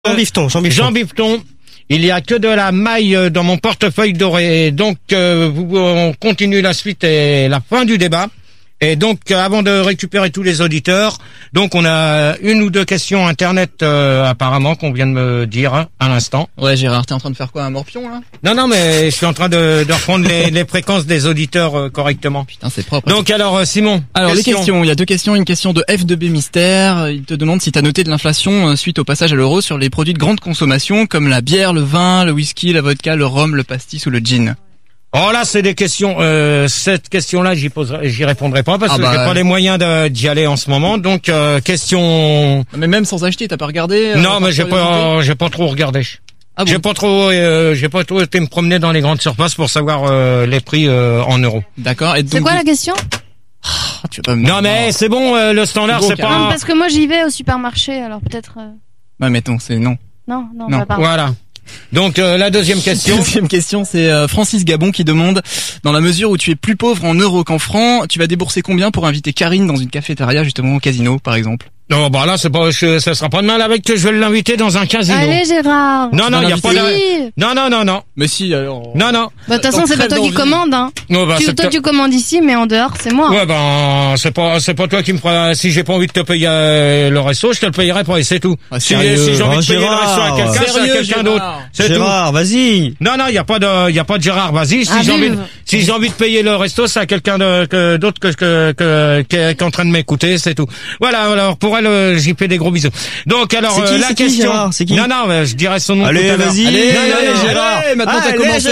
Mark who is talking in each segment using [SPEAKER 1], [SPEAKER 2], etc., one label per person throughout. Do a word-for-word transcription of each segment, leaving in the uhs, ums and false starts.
[SPEAKER 1] Jean Bifton, Jean Bifton.
[SPEAKER 2] Jean Bifton. Il y a que de la maille dans mon portefeuille doré. Donc, euh, vous, on continue la suite et la fin du débat. Et donc, euh, avant de récupérer tous les auditeurs, donc on a une ou deux questions internet euh, apparemment qu'on vient de me dire hein, à l'instant.
[SPEAKER 3] Ouais, Gérard, t'es en train de faire quoi, un morpion là?
[SPEAKER 2] Non, non, mais je suis en train de, de reprendre les, les fréquences des auditeurs euh, correctement.
[SPEAKER 3] Putain, c'est propre.
[SPEAKER 2] Donc alors, euh, Simon.
[SPEAKER 3] Alors
[SPEAKER 2] question.
[SPEAKER 3] les questions, il y a deux questions. Une question de F deux B Mystère. Il te demande si t'as noté de l'inflation euh, suite au passage à l'euro sur les produits de grande consommation comme la bière, le vin, le whisky, la vodka, le rhum, le pastis ou le gin.
[SPEAKER 2] Oh là, c'est des questions. Euh, cette question-là, j'y poserai, j'y répondrai pas parce
[SPEAKER 3] ah
[SPEAKER 2] que
[SPEAKER 3] bah,
[SPEAKER 2] j'ai pas les moyens de, d'y aller en ce moment. Donc, euh, question.
[SPEAKER 3] Mais même sans acheter, t'as pas regardé?
[SPEAKER 2] Non, euh, mais j'ai pas, j'ai pas trop regardé. Ah bon? J'ai pas trop, euh, j'ai pas trop été me promener dans les grandes surfaces pour savoir euh, les prix euh, en euros.
[SPEAKER 3] D'accord. Et donc,
[SPEAKER 4] c'est quoi la question?
[SPEAKER 3] Oh, tu vas pas me...
[SPEAKER 2] Non mais c'est bon, euh, le standard c'est, bon, c'est pas.
[SPEAKER 4] Non, parce que moi j'y vais au supermarché, alors peut-être. Euh...
[SPEAKER 3] Ouais, mais non, c'est non.
[SPEAKER 4] Non, non,
[SPEAKER 3] non.
[SPEAKER 4] Bah, pardon.
[SPEAKER 2] Voilà. Donc euh, la deuxième question.
[SPEAKER 3] Deuxième question, c'est euh, Francis Gabon qui demande, dans la mesure où tu es plus pauvre en euros qu'en francs, tu vas débourser combien pour inviter Karine dans une cafétéria justement au casino par exemple?
[SPEAKER 2] Non, bah là, c'est pas, je, ça sera pas de mal avec que je vais l'inviter dans un casino.
[SPEAKER 4] Allez, Gérard.
[SPEAKER 2] Non, non, il y a pas de, non, non, non, non.
[SPEAKER 3] Mais si, alors.
[SPEAKER 2] Non, non.
[SPEAKER 4] Bah, de toute façon, c'est pas toi qui commande, hein.
[SPEAKER 2] Non, bah,
[SPEAKER 4] tu,
[SPEAKER 2] c'est
[SPEAKER 4] toi, tu commandes ici, mais en dehors, c'est moi.
[SPEAKER 2] Ouais, ben, c'est pas, c'est pas toi qui me fera, si j'ai pas envie de te payer euh, le resto, je te le payerai pas et c'est tout.
[SPEAKER 3] Ah,
[SPEAKER 2] si, si j'ai envie de payer le resto à quelqu'un, c'est à quelqu'un d'autre. C'est tout.
[SPEAKER 1] Gérard, vas-y.
[SPEAKER 2] Non, non, il y a pas de, il y a pas de Gérard, vas-y. Si
[SPEAKER 4] ah,
[SPEAKER 2] j'ai envie, de, si j'ai envie de payer le resto, c'est à quelqu'un de, que, d'autre que, que, que, qui est en train de m'écouter, c'est tout. Voilà, alors, pour elle, j'y fais des gros bisous. Donc alors
[SPEAKER 1] c'est qui,
[SPEAKER 2] euh, la
[SPEAKER 1] c'est
[SPEAKER 2] question.
[SPEAKER 1] Qui, Gérard, c'est qui
[SPEAKER 2] non non, mais je dirais son nom.
[SPEAKER 1] Allez,
[SPEAKER 2] tout à l'heure.
[SPEAKER 1] vas-y.
[SPEAKER 2] Allez,
[SPEAKER 1] allez, allez, allez, Gérard.
[SPEAKER 3] Allez, maintenant t'as commencé.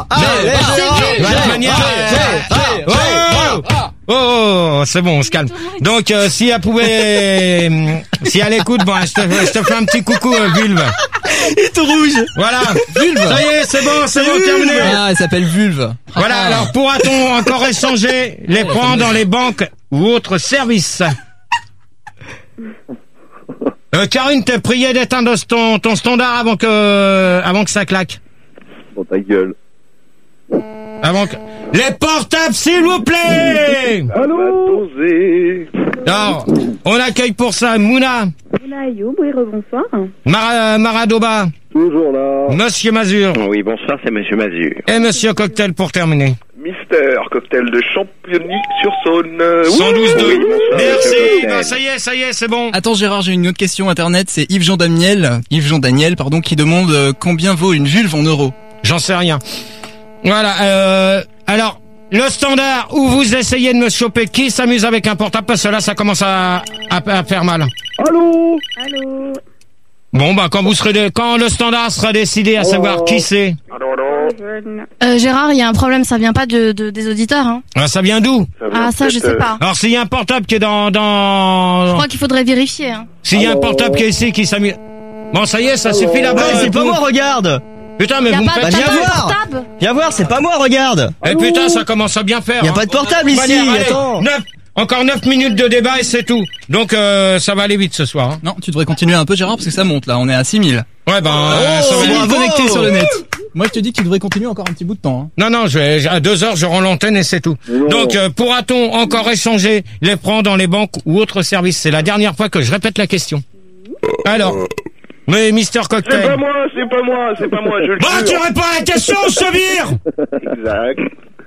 [SPEAKER 2] Oh, c'est bon, on se calme. Donc euh, si elle pouvait, si elle écoute, bon, je te, je te fais un petit coucou, euh, Vulve.
[SPEAKER 1] Il est tout rouge.
[SPEAKER 2] Voilà. Vulve. Ça y est, c'est bon, c'est bon, terminé.
[SPEAKER 3] Ah, elle s'appelle Vulve.
[SPEAKER 2] Voilà.
[SPEAKER 3] Ah.
[SPEAKER 2] Alors pourra-t-on encore échanger les points dans les banques ou autres services? Euh, Karine, t'es prié d'éteindre ton, ton standard avant que, avant que ça claque.
[SPEAKER 5] Bon, ta gueule.
[SPEAKER 2] Avant que... Les portables, s'il vous plaît!
[SPEAKER 5] Allô?
[SPEAKER 2] Alors, on accueille pour ça Mouna.
[SPEAKER 6] Mouna Ayoub, oui, rebonsoir.
[SPEAKER 2] Mar- Maradoba.
[SPEAKER 5] Toujours là.
[SPEAKER 2] Monsieur Mazur.
[SPEAKER 7] Oui, bonsoir, c'est Monsieur Mazur.
[SPEAKER 2] Et Monsieur Cocktail pour terminer.
[SPEAKER 5] Mister Cocktail de Champigny-sur-Saône.
[SPEAKER 2] cent douze deux.
[SPEAKER 7] Oui, bonsoir,
[SPEAKER 2] merci.
[SPEAKER 7] Monsieur
[SPEAKER 2] Ben, ça y est, ça y est, c'est bon.
[SPEAKER 3] Attends Gérard, j'ai une autre question internet, c'est Yves-Jean Daniel, Yves-Jean Daniel, pardon, qui demande euh, combien vaut une vulve en euros.
[SPEAKER 2] J'en sais rien. Voilà, euh, alors, le standard où vous essayez de me choper qui s'amuse avec un portable, parce que là, ça commence à, à, à faire mal.
[SPEAKER 5] Allô?
[SPEAKER 6] Allô?
[SPEAKER 2] Bon, bah, quand vous serez, de, quand le standard sera décidé à savoir qui c'est.
[SPEAKER 5] Allô, allô?
[SPEAKER 4] Euh, Gérard, il y a un problème, ça vient pas de, de des auditeurs, hein.
[SPEAKER 2] Ah, ça vient d'où?
[SPEAKER 5] Ça vient
[SPEAKER 4] Ah, ça, je sais
[SPEAKER 5] peut-être,
[SPEAKER 4] pas.
[SPEAKER 2] Alors, s'il y a un portable qui est dans, dans...
[SPEAKER 4] Je crois qu'il faudrait vérifier, hein.
[SPEAKER 2] S'il y a un
[SPEAKER 5] Alors...
[SPEAKER 2] portable qui est ici, qui s'amuse... Bon, ça y est, ça suffit là-bas.
[SPEAKER 1] Ouais, c'est pas moi, regarde.
[SPEAKER 2] Putain, mais
[SPEAKER 4] Y a
[SPEAKER 2] vous me
[SPEAKER 4] pas,
[SPEAKER 2] faites...
[SPEAKER 4] t'as
[SPEAKER 1] viens
[SPEAKER 4] pas un
[SPEAKER 1] voir.
[SPEAKER 4] portable?
[SPEAKER 1] Viens voir, c'est pas moi, regarde.
[SPEAKER 2] Eh putain, ça commence à bien faire.
[SPEAKER 1] Y a
[SPEAKER 2] hein.
[SPEAKER 1] pas de portable ici,
[SPEAKER 2] Manière, allez,
[SPEAKER 1] attends.
[SPEAKER 2] neuf, encore neuf minutes de débat et c'est tout. Donc, euh, ça va aller vite ce soir. Hein.
[SPEAKER 3] Non, tu devrais continuer un peu Gérard parce que ça monte là, on est à six mille.
[SPEAKER 2] Ouais, ben,
[SPEAKER 1] Oh,
[SPEAKER 2] euh, ça va aller
[SPEAKER 1] bravo.
[SPEAKER 2] vite.
[SPEAKER 3] Connecté sur le net. Moi je te dis que tu devrais continuer encore un petit bout de temps. Hein.
[SPEAKER 2] Non, non, je vais, à deux heures, je rends l'antenne et c'est tout.
[SPEAKER 5] Non.
[SPEAKER 2] Donc, euh, pourra-t-on encore échanger les francs dans les banques ou autres services? C'est la dernière fois que je répète la question. Alors, mais Mister
[SPEAKER 5] C'est pas
[SPEAKER 2] Cocktail...
[SPEAKER 5] moi, c'est pas moi, c'est pas moi, je le
[SPEAKER 2] Bah, tu
[SPEAKER 5] jure.
[SPEAKER 2] réponds à la question, je te vire.
[SPEAKER 5] Exact.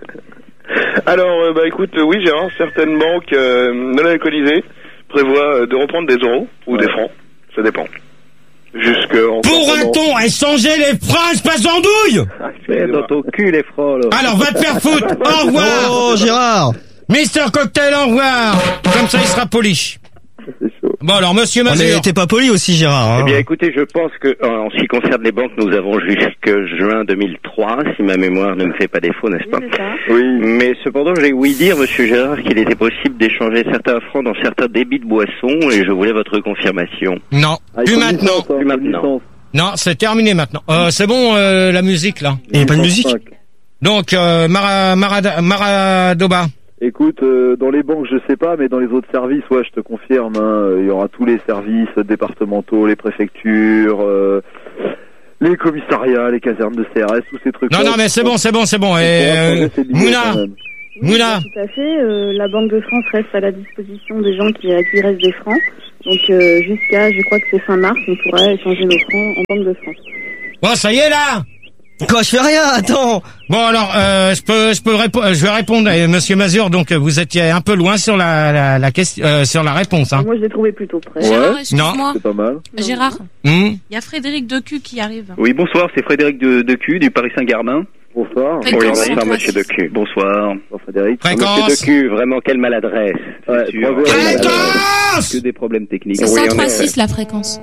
[SPEAKER 5] Alors, euh, bah écoute, euh, oui, Gérard, certaines banques euh, non alcoolisées prévoient euh, de reprendre des euros ou des francs, ça dépend. Jusque en
[SPEAKER 2] Pourra-t-on échanger les francs, espèce d'andouille?
[SPEAKER 5] Mais dans ton cul, les francs, là.
[SPEAKER 2] Alors, va te faire foutre. Au revoir.
[SPEAKER 1] Oh, Gérard.
[SPEAKER 2] Mister Cocktail, au revoir. Comme ça, il sera poli.
[SPEAKER 5] C'est chaud.
[SPEAKER 2] Bon, alors, Monsieur
[SPEAKER 1] Oh, mais
[SPEAKER 2] Mazur.
[SPEAKER 1] t'es pas poli aussi, Gérard. Hein.
[SPEAKER 7] Eh bien, écoutez, je pense que, en ce qui concerne les banques, nous avons jusque juin deux mille trois, si ma mémoire ne me fait pas défaut, n'est-ce pas?
[SPEAKER 6] C'est ça.
[SPEAKER 5] Oui.
[SPEAKER 7] Mais cependant, j'ai ouï dire, Monsieur Gérard, qu'il était possible d'échanger certains francs dans certains débits de boissons, et je voulais votre confirmation.
[SPEAKER 2] Non,
[SPEAKER 5] Ah, il
[SPEAKER 2] plus
[SPEAKER 5] faut une
[SPEAKER 2] maintenant.
[SPEAKER 5] licence, hein,
[SPEAKER 7] Plus
[SPEAKER 5] une
[SPEAKER 7] maintenant.
[SPEAKER 5] licence.
[SPEAKER 2] Non, c'est terminé maintenant. Euh, c'est bon, euh, la musique, là.
[SPEAKER 1] Il y a pas de musique.
[SPEAKER 5] cinq.
[SPEAKER 2] Donc, euh, Mara, Marada- Maradoba.
[SPEAKER 5] Écoute, euh, dans les banques, je sais pas, mais dans les autres services, ouais, je te confirme, hein, il y aura tous les services départementaux, les préfectures, euh, les commissariats, les casernes de C R S, tous ces trucs.
[SPEAKER 2] Non, non, mais c'est bon, c'est bon, c'est bon. Et, euh, Mouna.
[SPEAKER 6] Oui,
[SPEAKER 2] Mouna.
[SPEAKER 6] bah, tout à fait. Euh, la Banque de France reste à la disposition des gens qui, à qui il reste des francs. Donc euh, jusqu'à, je crois que c'est fin mars, on pourra échanger nos francs en Banque de France.
[SPEAKER 2] Bon, ça y est là.
[SPEAKER 1] Quoi, je fais rien, attends.
[SPEAKER 2] Bon alors, euh, je peux, je peux répondre. Je vais répondre, à Monsieur Mazur. Donc, vous étiez un peu loin sur la, la, la question, euh, sur la réponse. Hein.
[SPEAKER 6] Moi, je l'ai trouvé plutôt près.
[SPEAKER 8] Gérard,
[SPEAKER 9] Ouais.
[SPEAKER 8] excuse-moi.
[SPEAKER 9] C'est pas mal.
[SPEAKER 8] Gérard,
[SPEAKER 2] Hmm.
[SPEAKER 8] il y a Frédéric Decu qui arrive.
[SPEAKER 7] Oui, bonsoir, c'est Frédéric de, de Q du Paris Saint-Germain.
[SPEAKER 9] Bonsoir.
[SPEAKER 8] Fréquence
[SPEAKER 7] Bonjour,
[SPEAKER 8] cent trois
[SPEAKER 7] monsieur
[SPEAKER 8] six.
[SPEAKER 7] Decu. Bonsoir.
[SPEAKER 9] Bonsoir Frédéric.
[SPEAKER 7] Ah,
[SPEAKER 2] Fréquence.
[SPEAKER 7] monsieur Decu, vraiment quelle maladresse.
[SPEAKER 9] Ouais,
[SPEAKER 7] C'est sûr.
[SPEAKER 9] bravo.
[SPEAKER 7] Quelle maladresse.
[SPEAKER 2] Fréquence.
[SPEAKER 7] Que des problèmes techniques.
[SPEAKER 8] C'est
[SPEAKER 7] Oui,
[SPEAKER 8] cent
[SPEAKER 7] on
[SPEAKER 8] trois
[SPEAKER 7] est-
[SPEAKER 8] six la fréquence.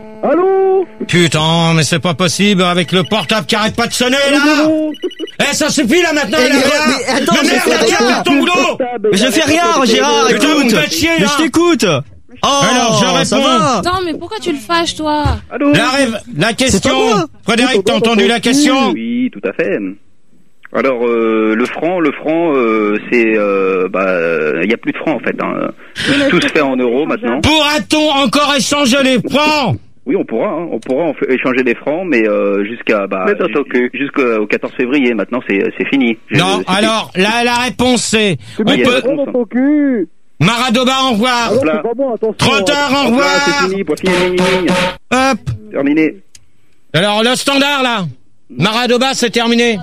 [SPEAKER 9] Allô?
[SPEAKER 2] Putain, mais c'est pas possible avec le portable qui arrête pas de sonner là. Eh, ça suffit là maintenant.
[SPEAKER 1] Eh,
[SPEAKER 2] là,
[SPEAKER 1] mais-
[SPEAKER 2] voilà.
[SPEAKER 1] mais attends,
[SPEAKER 2] Mais
[SPEAKER 1] je
[SPEAKER 2] merde,
[SPEAKER 1] fais
[SPEAKER 2] tiens,
[SPEAKER 1] rien.
[SPEAKER 2] fais ton boulot.
[SPEAKER 1] Mais je fais rien, Gérard,
[SPEAKER 2] Putain, vous me
[SPEAKER 1] écoute.
[SPEAKER 2] faites chier,
[SPEAKER 1] Mais
[SPEAKER 2] là.
[SPEAKER 1] je t'écoute. Oh,
[SPEAKER 2] Alors, je
[SPEAKER 1] ça
[SPEAKER 2] réponds.
[SPEAKER 1] va.
[SPEAKER 8] Attends, mais pourquoi tu le fâches, toi?
[SPEAKER 7] Allô?
[SPEAKER 2] La, rêve, la
[SPEAKER 1] C'est
[SPEAKER 2] question.
[SPEAKER 1] pas moi.
[SPEAKER 2] Frédéric, t'as entendu la question?
[SPEAKER 7] Oui, tout à fait. Alors, euh, le franc, le franc, euh, c'est, euh, bah, il y a plus de francs en fait. Hein. Tout, tout se fait en euros maintenant.
[SPEAKER 2] Pourra-t-on encore échanger les francs?
[SPEAKER 7] Oui, on pourra, hein, on pourra en fait échanger des francs, mais euh, jusqu'à, bah, jus- jusqu'au quatorze février. Maintenant, c'est, c'est fini. Je-
[SPEAKER 2] Non,
[SPEAKER 7] c'est-
[SPEAKER 2] alors, la, la réponse c'est, on
[SPEAKER 7] Ah, il y a
[SPEAKER 2] peut,
[SPEAKER 7] des réponses,
[SPEAKER 9] Dans ton cul.
[SPEAKER 2] Maradoba, au revoir.
[SPEAKER 9] Alors,
[SPEAKER 7] là.
[SPEAKER 9] c'est pas bon, attention.
[SPEAKER 2] Trop tard, au
[SPEAKER 7] Hop là,
[SPEAKER 2] revoir.
[SPEAKER 7] c'est fini, point fini, gna, gna, gna.
[SPEAKER 2] Hop.
[SPEAKER 7] Terminé.
[SPEAKER 2] Alors, le standard, là. Maradoba, c'est terminé.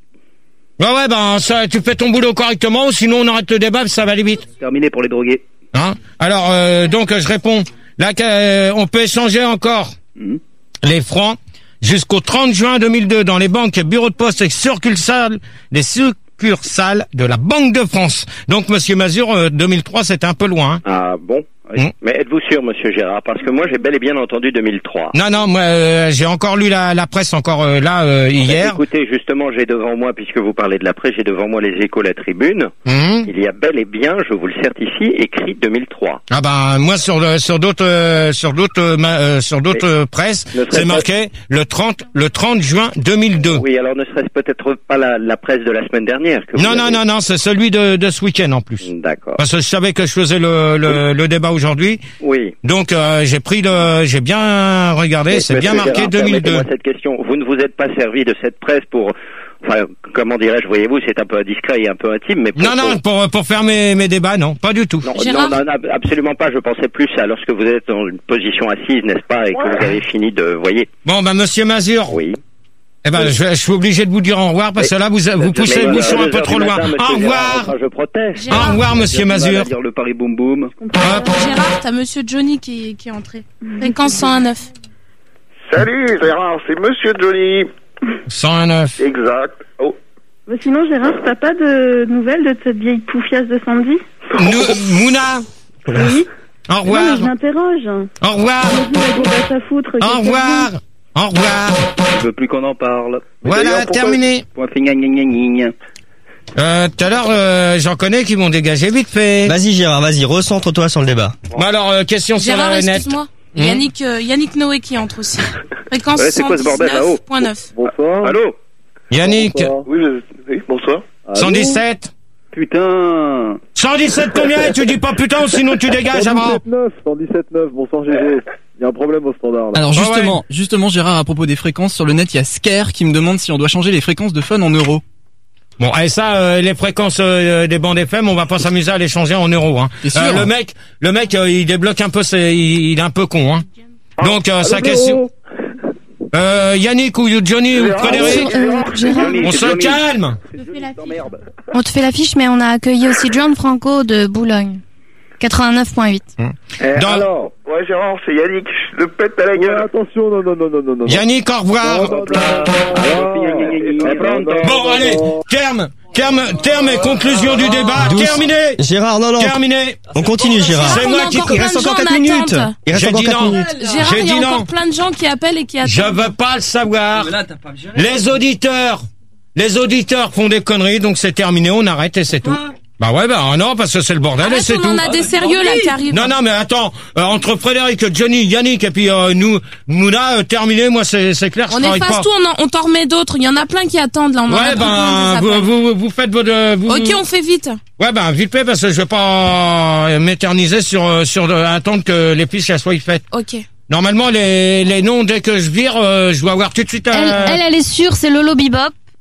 [SPEAKER 2] Ouais, ouais, ben, ça, tu fais ton boulot correctement, sinon on arrête le débat, ça va aller vite.
[SPEAKER 7] Terminé pour les drogués.
[SPEAKER 2] Hein? Alors, euh, donc, je réponds. Là, euh, on peut échanger encore
[SPEAKER 7] Mhm.
[SPEAKER 2] les francs jusqu'au trente juin deux mille deux dans les banques, bureaux de poste et succursales, des succursales de la Banque de France. Donc, Monsieur Mazur, euh, deux mille trois, c'était un peu loin. Hein.
[SPEAKER 7] Ah bon. Oui.
[SPEAKER 2] Hmm.
[SPEAKER 7] Mais êtes-vous sûr, Monsieur Gérard? Parce que moi, j'ai bel et bien entendu deux mille trois.
[SPEAKER 2] Non, non, moi, euh, j'ai encore lu la, la presse encore euh, là euh, hier.
[SPEAKER 7] Écoutez, justement, j'ai devant moi, puisque vous parlez de la presse, j'ai devant moi les Échos, la Tribune.
[SPEAKER 2] Mhm.
[SPEAKER 7] Il y a bel et bien, je vous le certifie, écrit deux mille trois.
[SPEAKER 2] Ah ben moi sur le, sur d'autres euh, sur d'autres euh, ma- euh, sur d'autres euh, presses,
[SPEAKER 7] ne serait
[SPEAKER 2] c'est
[SPEAKER 7] pas-
[SPEAKER 2] marqué le trente le trente juin deux mille deux.
[SPEAKER 7] Oui, alors ne serait-ce peut-être pas la, la presse de la semaine dernière que vous
[SPEAKER 2] Non non
[SPEAKER 7] avez-
[SPEAKER 2] non non, c'est celui de, de ce week-end en plus.
[SPEAKER 7] D'accord.
[SPEAKER 2] Parce que je savais que je faisais le le, le débat aujourd'hui,
[SPEAKER 7] Oui.
[SPEAKER 2] donc euh, j'ai pris le j'ai bien regardé, c'est bien
[SPEAKER 7] Monsieur
[SPEAKER 2] marqué
[SPEAKER 7] Gérard,
[SPEAKER 2] deux mille deux.
[SPEAKER 7] permettez-moi cette question. Vous ne vous êtes pas servi de cette presse pour, enfin, comment dirais-je, voyez-vous, c'est un peu indiscret et un peu intime, mais pour,
[SPEAKER 2] Non non, pour pour faire mes mes débats, non, pas du tout.
[SPEAKER 7] Non,
[SPEAKER 8] Gérard
[SPEAKER 7] non, non, non, absolument pas. Je pensais plus à lorsque vous êtes dans une position assise, n'est-ce pas, et que vous avez fini de, voyez.
[SPEAKER 2] Bon ben Monsieur Mazur,
[SPEAKER 7] Oui.
[SPEAKER 2] eh ben je, je suis obligé de vous dire au revoir parce que là vous vous poussez
[SPEAKER 7] Mais
[SPEAKER 2] le
[SPEAKER 7] voilà,
[SPEAKER 2] bouchon un
[SPEAKER 7] deux
[SPEAKER 2] peu
[SPEAKER 7] heures
[SPEAKER 2] trop
[SPEAKER 7] du
[SPEAKER 2] loin.
[SPEAKER 7] matin, monsieur
[SPEAKER 2] Au
[SPEAKER 7] Gérard,
[SPEAKER 2] revoir.
[SPEAKER 7] enfin, je proteste.
[SPEAKER 2] Au revoir Monsieur
[SPEAKER 7] J'ai du mal à
[SPEAKER 2] Mazur.
[SPEAKER 7] dire le Paris Boum Boum.
[SPEAKER 2] Hop.
[SPEAKER 8] Gérard, t'as Monsieur Johnny qui, qui est entré. Fréquence cent un neuf.
[SPEAKER 5] Salut Gérard, c'est Monsieur Johnny.
[SPEAKER 2] cent un neuf.
[SPEAKER 5] Exact. Oh.
[SPEAKER 6] Mais sinon, Gérard, t'as pas de nouvelles de cette vieille poufiasse de Sandy?
[SPEAKER 2] Nous, Mouna,
[SPEAKER 6] Oui.
[SPEAKER 2] au
[SPEAKER 6] Non, mais
[SPEAKER 2] revoir.
[SPEAKER 6] je m'interroge.
[SPEAKER 2] Au revoir.
[SPEAKER 6] Vas-y, la gourbasse à foutre.
[SPEAKER 2] Au
[SPEAKER 6] qu'est-ce
[SPEAKER 2] revoir. Au revoir.
[SPEAKER 7] Je veux plus qu'on en parle.
[SPEAKER 2] Voilà,
[SPEAKER 7] D'ailleurs, pourquoi-
[SPEAKER 2] terminé.
[SPEAKER 7] Point final, gna, gna, gna, gna.
[SPEAKER 2] Euh, tout à l'heure, euh, j'en connais qui m'ont dégagé vite fait.
[SPEAKER 1] Vas-y, Gérard, vas-y, recentre-toi sur le débat.
[SPEAKER 2] Bon, alors, euh, question sur
[SPEAKER 8] Gérard,
[SPEAKER 2] la net.
[SPEAKER 8] excuse-moi.
[SPEAKER 2] Hmm.
[SPEAKER 8] Yannick, euh, Yannick Noé qui entre aussi. Fréquence
[SPEAKER 7] Ouais, c'est quoi ce bordel, là-haut
[SPEAKER 8] cent dix-neuf point neuf.
[SPEAKER 9] Bonsoir.
[SPEAKER 7] Allô?
[SPEAKER 2] Yannick,
[SPEAKER 9] Bonsoir.
[SPEAKER 5] Oui, je- oui, bonsoir.
[SPEAKER 9] Allô?
[SPEAKER 2] cent dix-sept.
[SPEAKER 7] Putain.
[SPEAKER 2] cent dix-sept combien? Et tu dis pas putain, sinon tu dégages avant.
[SPEAKER 9] cent dix-sept neuf, cent dix-sept neuf, bonsoir G G. Il y a un problème au standard là.
[SPEAKER 3] Alors
[SPEAKER 2] Ah ouais.
[SPEAKER 3] justement, justement Gérard, à propos des fréquences, sur le net, il y a Scare qui me demande si on doit changer les fréquences de fun en euros.
[SPEAKER 2] Bon, et ça, euh, les fréquences euh, des bandes F M, on va pas s'amuser à les changer en euros. Hein.
[SPEAKER 3] T'es sûr,
[SPEAKER 2] Euh, le
[SPEAKER 3] hein
[SPEAKER 2] mec, le mec, euh, il débloque un peu, ses- il, il est un peu con. Hein. Donc, euh, sa
[SPEAKER 9] Allô,
[SPEAKER 2] question. Euh, Yannick ou Johnny ou Frédéric,
[SPEAKER 4] Euh, Gérard,
[SPEAKER 7] Johnny,
[SPEAKER 2] on
[SPEAKER 7] c'est
[SPEAKER 2] se
[SPEAKER 7] Johnny.
[SPEAKER 2] calme.
[SPEAKER 7] T'emmerdes.
[SPEAKER 4] on te fait l'affiche, mais on a accueilli aussi John Franco de Boulogne. quatre-vingt-neuf point huit.
[SPEAKER 5] Eh,
[SPEAKER 2] Dans-
[SPEAKER 5] alors, ouais Gérard, c'est Yannick, je le pète à la
[SPEAKER 9] Ouais,
[SPEAKER 5] gueule.
[SPEAKER 9] attention, non, non, non, non, non, non.
[SPEAKER 2] Yannick, au revoir.
[SPEAKER 9] Non, non, non.
[SPEAKER 7] Alors, gna, gna, gna, gna, gna,
[SPEAKER 9] non, non,
[SPEAKER 2] Bon,
[SPEAKER 9] non,
[SPEAKER 2] allez,
[SPEAKER 9] non.
[SPEAKER 2] terme, terme, terme et conclusion du débat.
[SPEAKER 1] Douce.
[SPEAKER 2] Terminé.
[SPEAKER 1] Gérard, non, non,
[SPEAKER 2] Terminé.
[SPEAKER 1] on continue, Gérard.
[SPEAKER 2] C'est
[SPEAKER 8] on
[SPEAKER 2] moi
[SPEAKER 8] a
[SPEAKER 2] qui
[SPEAKER 8] encore
[SPEAKER 2] coupe.
[SPEAKER 1] Il
[SPEAKER 8] plein
[SPEAKER 1] reste
[SPEAKER 8] de gens
[SPEAKER 1] encore
[SPEAKER 8] en
[SPEAKER 1] quatre minutes.
[SPEAKER 8] attente.
[SPEAKER 1] Il reste
[SPEAKER 2] J'ai
[SPEAKER 1] encore
[SPEAKER 2] dit
[SPEAKER 1] quatre
[SPEAKER 2] non.
[SPEAKER 1] minutes.
[SPEAKER 8] Gérard,
[SPEAKER 2] J'ai
[SPEAKER 8] il y a
[SPEAKER 2] dit
[SPEAKER 8] encore
[SPEAKER 2] non.
[SPEAKER 8] plein de gens qui appellent et qui attendent.
[SPEAKER 2] Je veux pas le savoir. Les auditeurs, les auditeurs font des conneries, donc c'est terminé, on arrête et c'est tout. Bah ouais, bah non, parce que c'est le bordel et
[SPEAKER 8] Arrête,
[SPEAKER 2] c'est
[SPEAKER 8] on
[SPEAKER 2] tout.
[SPEAKER 8] en a des sérieux là qui arrivent.
[SPEAKER 2] Non, non, mais attends, euh, entre Frédéric, Johnny, Yannick et puis euh, nous, Mouna, euh, terminé, moi c'est c'est clair, je
[SPEAKER 8] On
[SPEAKER 2] travaille
[SPEAKER 8] efface
[SPEAKER 2] pas.
[SPEAKER 8] tout, on, en- on t'en remet d'autres. Il y en a plein qui attendent là. On en a
[SPEAKER 2] Ouais,
[SPEAKER 8] plus
[SPEAKER 2] ben,
[SPEAKER 8] besoin des
[SPEAKER 2] vous,
[SPEAKER 8] appels.
[SPEAKER 2] vous, vous faites votre... Vous,
[SPEAKER 8] Ok, on fait vite.
[SPEAKER 2] Ouais, ben, vite fait, parce que je vais pas euh, m'éterniser sur, euh, sur de, attendre que les fiches elles soient faites.
[SPEAKER 8] Ok.
[SPEAKER 2] Normalement, les, les noms, dès que je vire, euh, je dois avoir tout de suite...
[SPEAKER 4] Elle,
[SPEAKER 2] un...
[SPEAKER 4] elle, elle est sûre, c'est Lolo Bebop.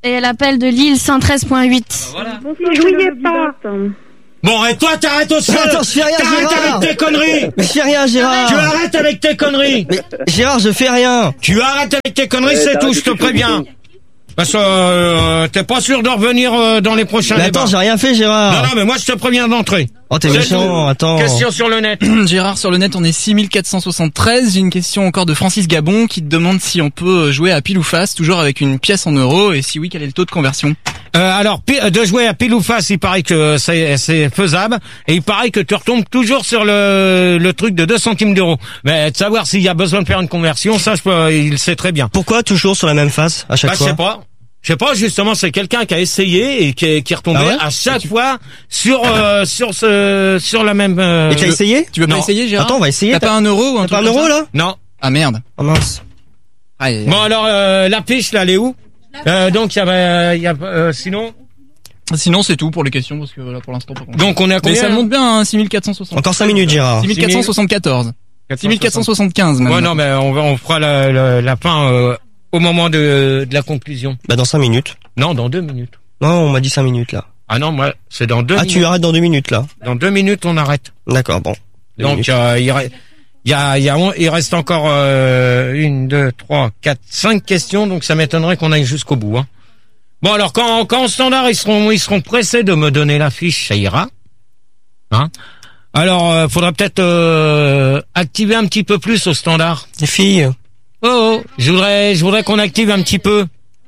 [SPEAKER 4] Et elle appelle de Lille cent treize point huit.
[SPEAKER 2] Voilà.
[SPEAKER 6] Bonsoir, jouiez pas.
[SPEAKER 2] Bon, et toi, t'arrêtes aussi.
[SPEAKER 1] Attends, je fais rien,
[SPEAKER 2] T'arrêtes
[SPEAKER 1] Gérard.
[SPEAKER 2] avec tes conneries.
[SPEAKER 1] Mais je fais rien, Gérard.
[SPEAKER 2] Tu arrêtes avec tes conneries.
[SPEAKER 1] Mais Gérard, je fais rien.
[SPEAKER 2] Tu arrêtes avec tes conneries,
[SPEAKER 9] Ouais,
[SPEAKER 2] c'est
[SPEAKER 9] t'arrêtes
[SPEAKER 2] tout, je te
[SPEAKER 9] de toucher
[SPEAKER 2] préviens.
[SPEAKER 9] au
[SPEAKER 2] Parce que euh, t'es pas sûr de revenir euh, dans les prochains
[SPEAKER 1] Mais
[SPEAKER 2] débats.
[SPEAKER 1] attends, j'ai rien fait, Gérard.
[SPEAKER 2] Non, non, mais moi je te préviens d'entrer.
[SPEAKER 1] Oh, t'es
[SPEAKER 2] C'est
[SPEAKER 1] méchant,
[SPEAKER 2] tout.
[SPEAKER 1] attends.
[SPEAKER 2] Question sur le net.
[SPEAKER 3] Gérard, sur le net, on est six mille quatre cent soixante-treize. J'ai une question encore de Francis Gabon qui te demande si on peut jouer à pile ou face, toujours avec une pièce en euros, et si oui, quel est le taux de conversion?
[SPEAKER 2] Euh, alors, pi- de jouer à pile ou face, il paraît que c'est, c'est faisable, et il paraît que tu retombes toujours sur le, le truc de deux centimes d'euros. Mais de savoir s'il y a besoin de faire une conversion, ça, je peux, il sait très bien.
[SPEAKER 1] Pourquoi toujours sur la même face à chaque
[SPEAKER 2] Bah, je
[SPEAKER 1] fois
[SPEAKER 2] sais pas. Je sais pas, justement, c'est quelqu'un qui a essayé et qui est, qui est retombé
[SPEAKER 1] Ah ouais
[SPEAKER 2] à chaque fois sur euh, sur ce sur la même. Euh,
[SPEAKER 1] Et t'as
[SPEAKER 2] le-
[SPEAKER 1] essayé
[SPEAKER 3] Tu veux pas
[SPEAKER 2] Non.
[SPEAKER 3] essayer, Gérard?
[SPEAKER 1] Attends, on va essayer.
[SPEAKER 3] T'as pas un euro ou un
[SPEAKER 1] T'as pas un
[SPEAKER 3] truc comme
[SPEAKER 1] euro,
[SPEAKER 3] ça
[SPEAKER 1] là
[SPEAKER 2] Non.
[SPEAKER 3] Ah merde.
[SPEAKER 1] Oh mince.
[SPEAKER 3] Aïe, aïe, aïe.
[SPEAKER 2] Bon alors euh, la fiche là, elle est où? Euh, donc il y avait, il y a euh, sinon.
[SPEAKER 3] Sinon, c'est tout pour les questions, parce que là, pour l'instant, pas grand-chose.
[SPEAKER 2] Donc on est à
[SPEAKER 3] Mais
[SPEAKER 2] combien?
[SPEAKER 3] ça monte bien, hein, six mille quatre cent soixante.
[SPEAKER 1] Encore cinq minutes, Gérard.
[SPEAKER 3] six mille quatre cent soixante-quatorze. six mille quatre cent soixante-quinze, même.
[SPEAKER 2] Ouais, non, mais on va, on fera la, la, la fin euh, au moment de, de la conclusion.
[SPEAKER 1] Bah, dans cinq minutes.
[SPEAKER 2] Non, dans deux minutes.
[SPEAKER 1] Non, on m'a dit cinq minutes, là.
[SPEAKER 2] Ah non, moi, c'est dans deux
[SPEAKER 1] Ah,
[SPEAKER 2] minutes.
[SPEAKER 1] tu arrêtes dans deux minutes, là.
[SPEAKER 2] Dans deux minutes, on arrête.
[SPEAKER 1] D'accord, bon. Deux
[SPEAKER 2] Donc,
[SPEAKER 1] minutes.
[SPEAKER 2] euh, il, re- il y a, il y a, il reste encore euh, une, deux, trois, quatre, cinq questions. Donc, ça m'étonnerait qu'on aille jusqu'au bout. Hein. Bon, alors quand, quand au standard, ils seront, ils seront pressés de me donner la fiche, ça ira. Hein. Alors, euh, faudra peut-être euh, activer un petit peu plus au standard.
[SPEAKER 1] Les filles.
[SPEAKER 2] Oh, oh, je voudrais, je voudrais qu'on active un petit peu.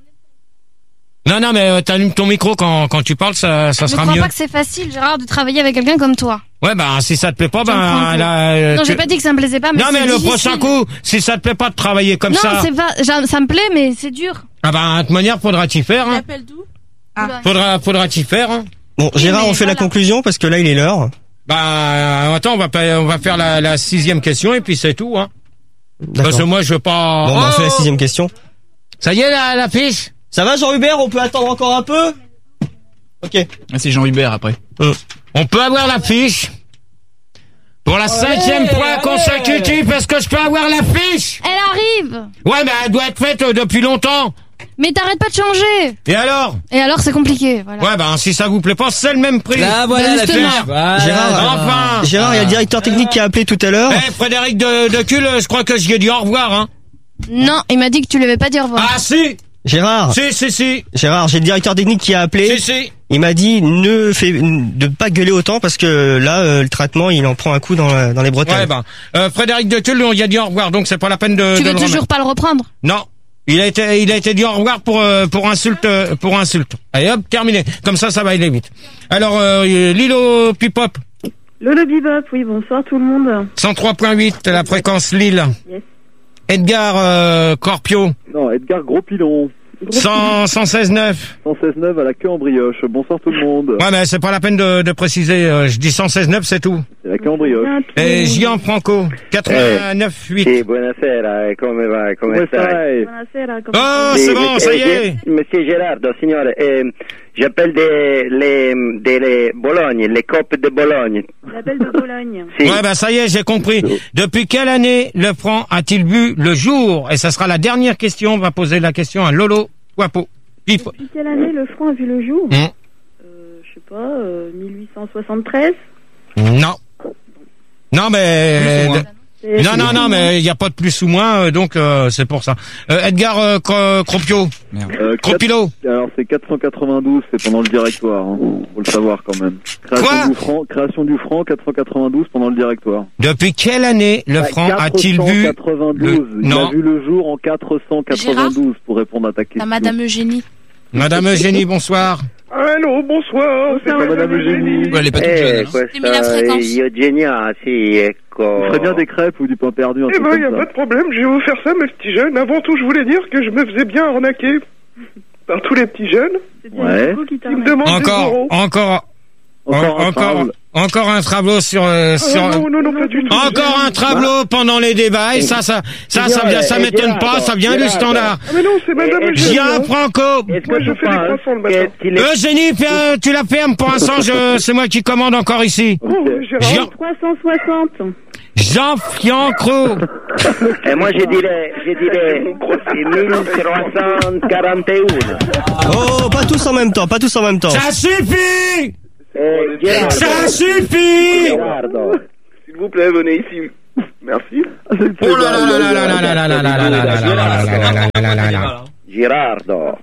[SPEAKER 2] Non, non, mais euh, t'allumes ton micro quand, quand tu parles, ça, ça
[SPEAKER 4] Je
[SPEAKER 2] sera
[SPEAKER 4] crois
[SPEAKER 2] mieux.
[SPEAKER 4] pas que c'est facile, Gérard, de travailler avec quelqu'un comme toi.
[SPEAKER 2] Ouais, bah si ça te plaît pas,
[SPEAKER 4] Jean
[SPEAKER 2] ben
[SPEAKER 4] Franco.
[SPEAKER 2] là. euh,
[SPEAKER 4] Non,
[SPEAKER 2] tu-
[SPEAKER 4] j'ai pas dit que ça me plaisait pas, mais
[SPEAKER 2] Non, mais
[SPEAKER 4] c'est
[SPEAKER 2] le
[SPEAKER 4] difficile.
[SPEAKER 2] prochain coup, si ça te plaît pas de travailler comme
[SPEAKER 4] non,
[SPEAKER 2] ça,
[SPEAKER 4] c'est pas, ça, ça me plaît, mais c'est dur.
[SPEAKER 2] ah ben de toute manière, faudra t'y faire. Hein.
[SPEAKER 8] Appelle d'où?
[SPEAKER 4] Ah.
[SPEAKER 2] Faudra, faudra t'y faire. Hein.
[SPEAKER 1] Bon, Gérard,
[SPEAKER 4] mais
[SPEAKER 1] on fait la
[SPEAKER 4] voilà.
[SPEAKER 1] conclusion parce que là, il est l'heure.
[SPEAKER 2] Bah euh, attends, on va, pas- on va faire la, la sixième question et puis c'est tout. Hein. Parce que
[SPEAKER 1] D'accord.
[SPEAKER 2] moi, je veux pas.
[SPEAKER 1] Bon, bah, on fait la
[SPEAKER 2] Oh,
[SPEAKER 1] sixième question.
[SPEAKER 2] ça y est, la, la fiche.
[SPEAKER 1] Ça va, Jean-Hubert? On peut attendre encore un peu? Ok.
[SPEAKER 3] Ah, c'est Jean Hubert, après.
[SPEAKER 2] On peut avoir la fiche. Pour la cinquième fois consécutive, est-ce que je peux avoir la fiche?
[SPEAKER 4] Elle arrive!
[SPEAKER 2] Ouais, mais elle doit être faite euh, depuis longtemps.
[SPEAKER 4] Mais t'arrêtes pas de changer!
[SPEAKER 2] Et alors?
[SPEAKER 4] Et alors, c'est compliqué, voilà.
[SPEAKER 2] Ouais, ben si ça vous plaît pas, c'est le même prix.
[SPEAKER 3] Là,
[SPEAKER 4] voilà, la
[SPEAKER 3] fiche.
[SPEAKER 4] fiche.
[SPEAKER 1] Gérard,
[SPEAKER 2] Enfin.
[SPEAKER 1] Gérard, il y a le directeur technique qui a appelé tout à l'heure.
[SPEAKER 2] Eh, Frédéric de, de Cul, je crois que j'y ai dit au revoir, hein.
[SPEAKER 4] Non, il m'a dit que tu lui avais pas dit au revoir.
[SPEAKER 2] Ah, si!
[SPEAKER 1] Gérard,
[SPEAKER 2] Si, si, si.
[SPEAKER 1] Gérard, j'ai le directeur technique qui a appelé.
[SPEAKER 2] Si, si.
[SPEAKER 1] Il m'a dit ne fais de pas gueuler autant parce que là euh, le traitement il en prend un coup dans, la- dans les bretelles.
[SPEAKER 2] Ouais, ben, euh, Frédéric de Cul, on y a dit au revoir, donc c'est pas la peine de,
[SPEAKER 4] tu
[SPEAKER 2] de
[SPEAKER 4] veux
[SPEAKER 2] le
[SPEAKER 4] toujours
[SPEAKER 2] remettre.
[SPEAKER 4] pas le reprendre?
[SPEAKER 2] Non. Il a été, il a été dit au revoir pour, euh, pour insulte, euh, pour insulte. Allez, hop, terminé. Comme ça, ça va aller vite. Alors, euh, Lilo Pipop,
[SPEAKER 6] Lolo Bebop, oui, bonsoir tout le monde.
[SPEAKER 2] cent trois point huit, la fréquence Lille.
[SPEAKER 6] Yes.
[SPEAKER 2] Edgar, euh, Corpio,
[SPEAKER 9] Non, Edgar Gros Pilon.
[SPEAKER 2] cent, cent seize neuf.
[SPEAKER 9] cent seize neuf à la queue en brioche. Bonsoir tout le monde.
[SPEAKER 2] Ouais, mais c'est pas la peine de, de préciser, euh, je dis cent seize neuf, c'est tout.
[SPEAKER 9] C'est la queue en brioche.
[SPEAKER 2] Et Gian Franco, quatre-vingt-neuf huit.
[SPEAKER 10] Sì, buonasera, eh, come va? Come
[SPEAKER 9] Come
[SPEAKER 10] stai?
[SPEAKER 9] stai?
[SPEAKER 6] Buonasera, comment
[SPEAKER 2] Oh,
[SPEAKER 10] Sì,
[SPEAKER 2] c'est bon, ça y
[SPEAKER 10] eh,
[SPEAKER 2] est.
[SPEAKER 10] Ge- Monsieur Gerardo, signore, eh, j'appelle des les, des les Bologne, les Coppes de Bologne.
[SPEAKER 6] L'appel de Bologne.
[SPEAKER 10] Sì.
[SPEAKER 2] Ouais, bah ça y est, j'ai compris. Depuis quelle année le franc a-t-il vu le jour? Et ça sera la dernière question. On va poser la question à Lolo Wapo. Pip.
[SPEAKER 6] Depuis quelle année le franc a vu le jour?
[SPEAKER 2] Mmh.
[SPEAKER 6] Euh, je sais pas, euh, mille huit cent soixante-treize.
[SPEAKER 2] Non. Non, mais...
[SPEAKER 3] Plus ou moins.
[SPEAKER 6] C'est-
[SPEAKER 2] Non, non, non, mais il n'y a pas de plus ou moins, euh, donc euh, c'est pour ça. Euh, Edgar euh, Cro- Cropio,
[SPEAKER 9] Euh,
[SPEAKER 2] Cropilo.
[SPEAKER 9] quatre- Alors c'est quatre cent quatre-vingt-douze, c'est pendant le directoire. Hein. Faut le savoir quand même. Création
[SPEAKER 2] Quoi
[SPEAKER 9] du franc, création du franc, quatre cent quatre-vingt-douze pendant le directoire.
[SPEAKER 2] Depuis quelle année le
[SPEAKER 9] Bah,
[SPEAKER 2] franc a-t-il vu
[SPEAKER 9] quatre cent quatre-vingt-douze.
[SPEAKER 2] le-
[SPEAKER 9] Il
[SPEAKER 2] Non.
[SPEAKER 9] a vu le jour en quatre cent quatre-vingt-douze pour répondre à ta question.
[SPEAKER 8] La Madame Eugénie.
[SPEAKER 2] Madame Eugénie, bonsoir.
[SPEAKER 5] Allô, bonsoir. C'est
[SPEAKER 9] Bonsoir, Madame Eugénie.
[SPEAKER 3] Ouais, elle est pas toute jeune.
[SPEAKER 10] Eh,
[SPEAKER 3] hein.
[SPEAKER 10] questa
[SPEAKER 8] Dimmi la fréquence.
[SPEAKER 10] Eugenia, sì, ecco.
[SPEAKER 9] Il ferait bien des crêpes ou du pain perdu, un
[SPEAKER 5] Eh
[SPEAKER 9] truc
[SPEAKER 5] ben,
[SPEAKER 9] comme
[SPEAKER 5] y a
[SPEAKER 9] ça.
[SPEAKER 5] pas de problème, je vais vous faire ça, mes petits jeunes. Avant tout, je voulais dire que je me faisais bien arnaquer par tous les petits jeunes
[SPEAKER 6] C'est
[SPEAKER 9] Ouais.
[SPEAKER 6] Nico qui t'a
[SPEAKER 5] qui me
[SPEAKER 6] remis.
[SPEAKER 5] demandent des
[SPEAKER 2] Encore,
[SPEAKER 5] euros.
[SPEAKER 2] encore.
[SPEAKER 9] Encore un
[SPEAKER 2] encore,
[SPEAKER 9] Scrabble.
[SPEAKER 2] encore un Scrabble sur, euh, sur,
[SPEAKER 5] Ah, non, non, non, pas du tout.
[SPEAKER 2] encore un Scrabble pendant les débats, et ça, ça, ça, ça vient, ça m'étonne pas, ça vient du standard.
[SPEAKER 5] Ah, mais non, c'est madame Eugénie.
[SPEAKER 2] Gianfranco!
[SPEAKER 5] Moi, je fais des croissants le matin.
[SPEAKER 2] Eugénie, fais, euh, tu la fermes pour l'instant, je, c'est moi qui commande encore ici.
[SPEAKER 5] Oh, Gérard.
[SPEAKER 2] Jean,
[SPEAKER 6] trois cent soixante.
[SPEAKER 2] Jean-Fiancro.
[SPEAKER 10] Et moi, je dirais, je dirais, mille trois cent quarante et un.
[SPEAKER 1] Oh, pas tous en même temps, pas tous en même temps.
[SPEAKER 2] Ça suffit!
[SPEAKER 10] Eh, Gerardo.
[SPEAKER 2] Ça suffit!
[SPEAKER 10] Gerardo.
[SPEAKER 5] S'il vous plaît, venez ici. Merci.
[SPEAKER 2] Oh là là là là là là là là là là là là là là là là là.
[SPEAKER 10] Gerardo.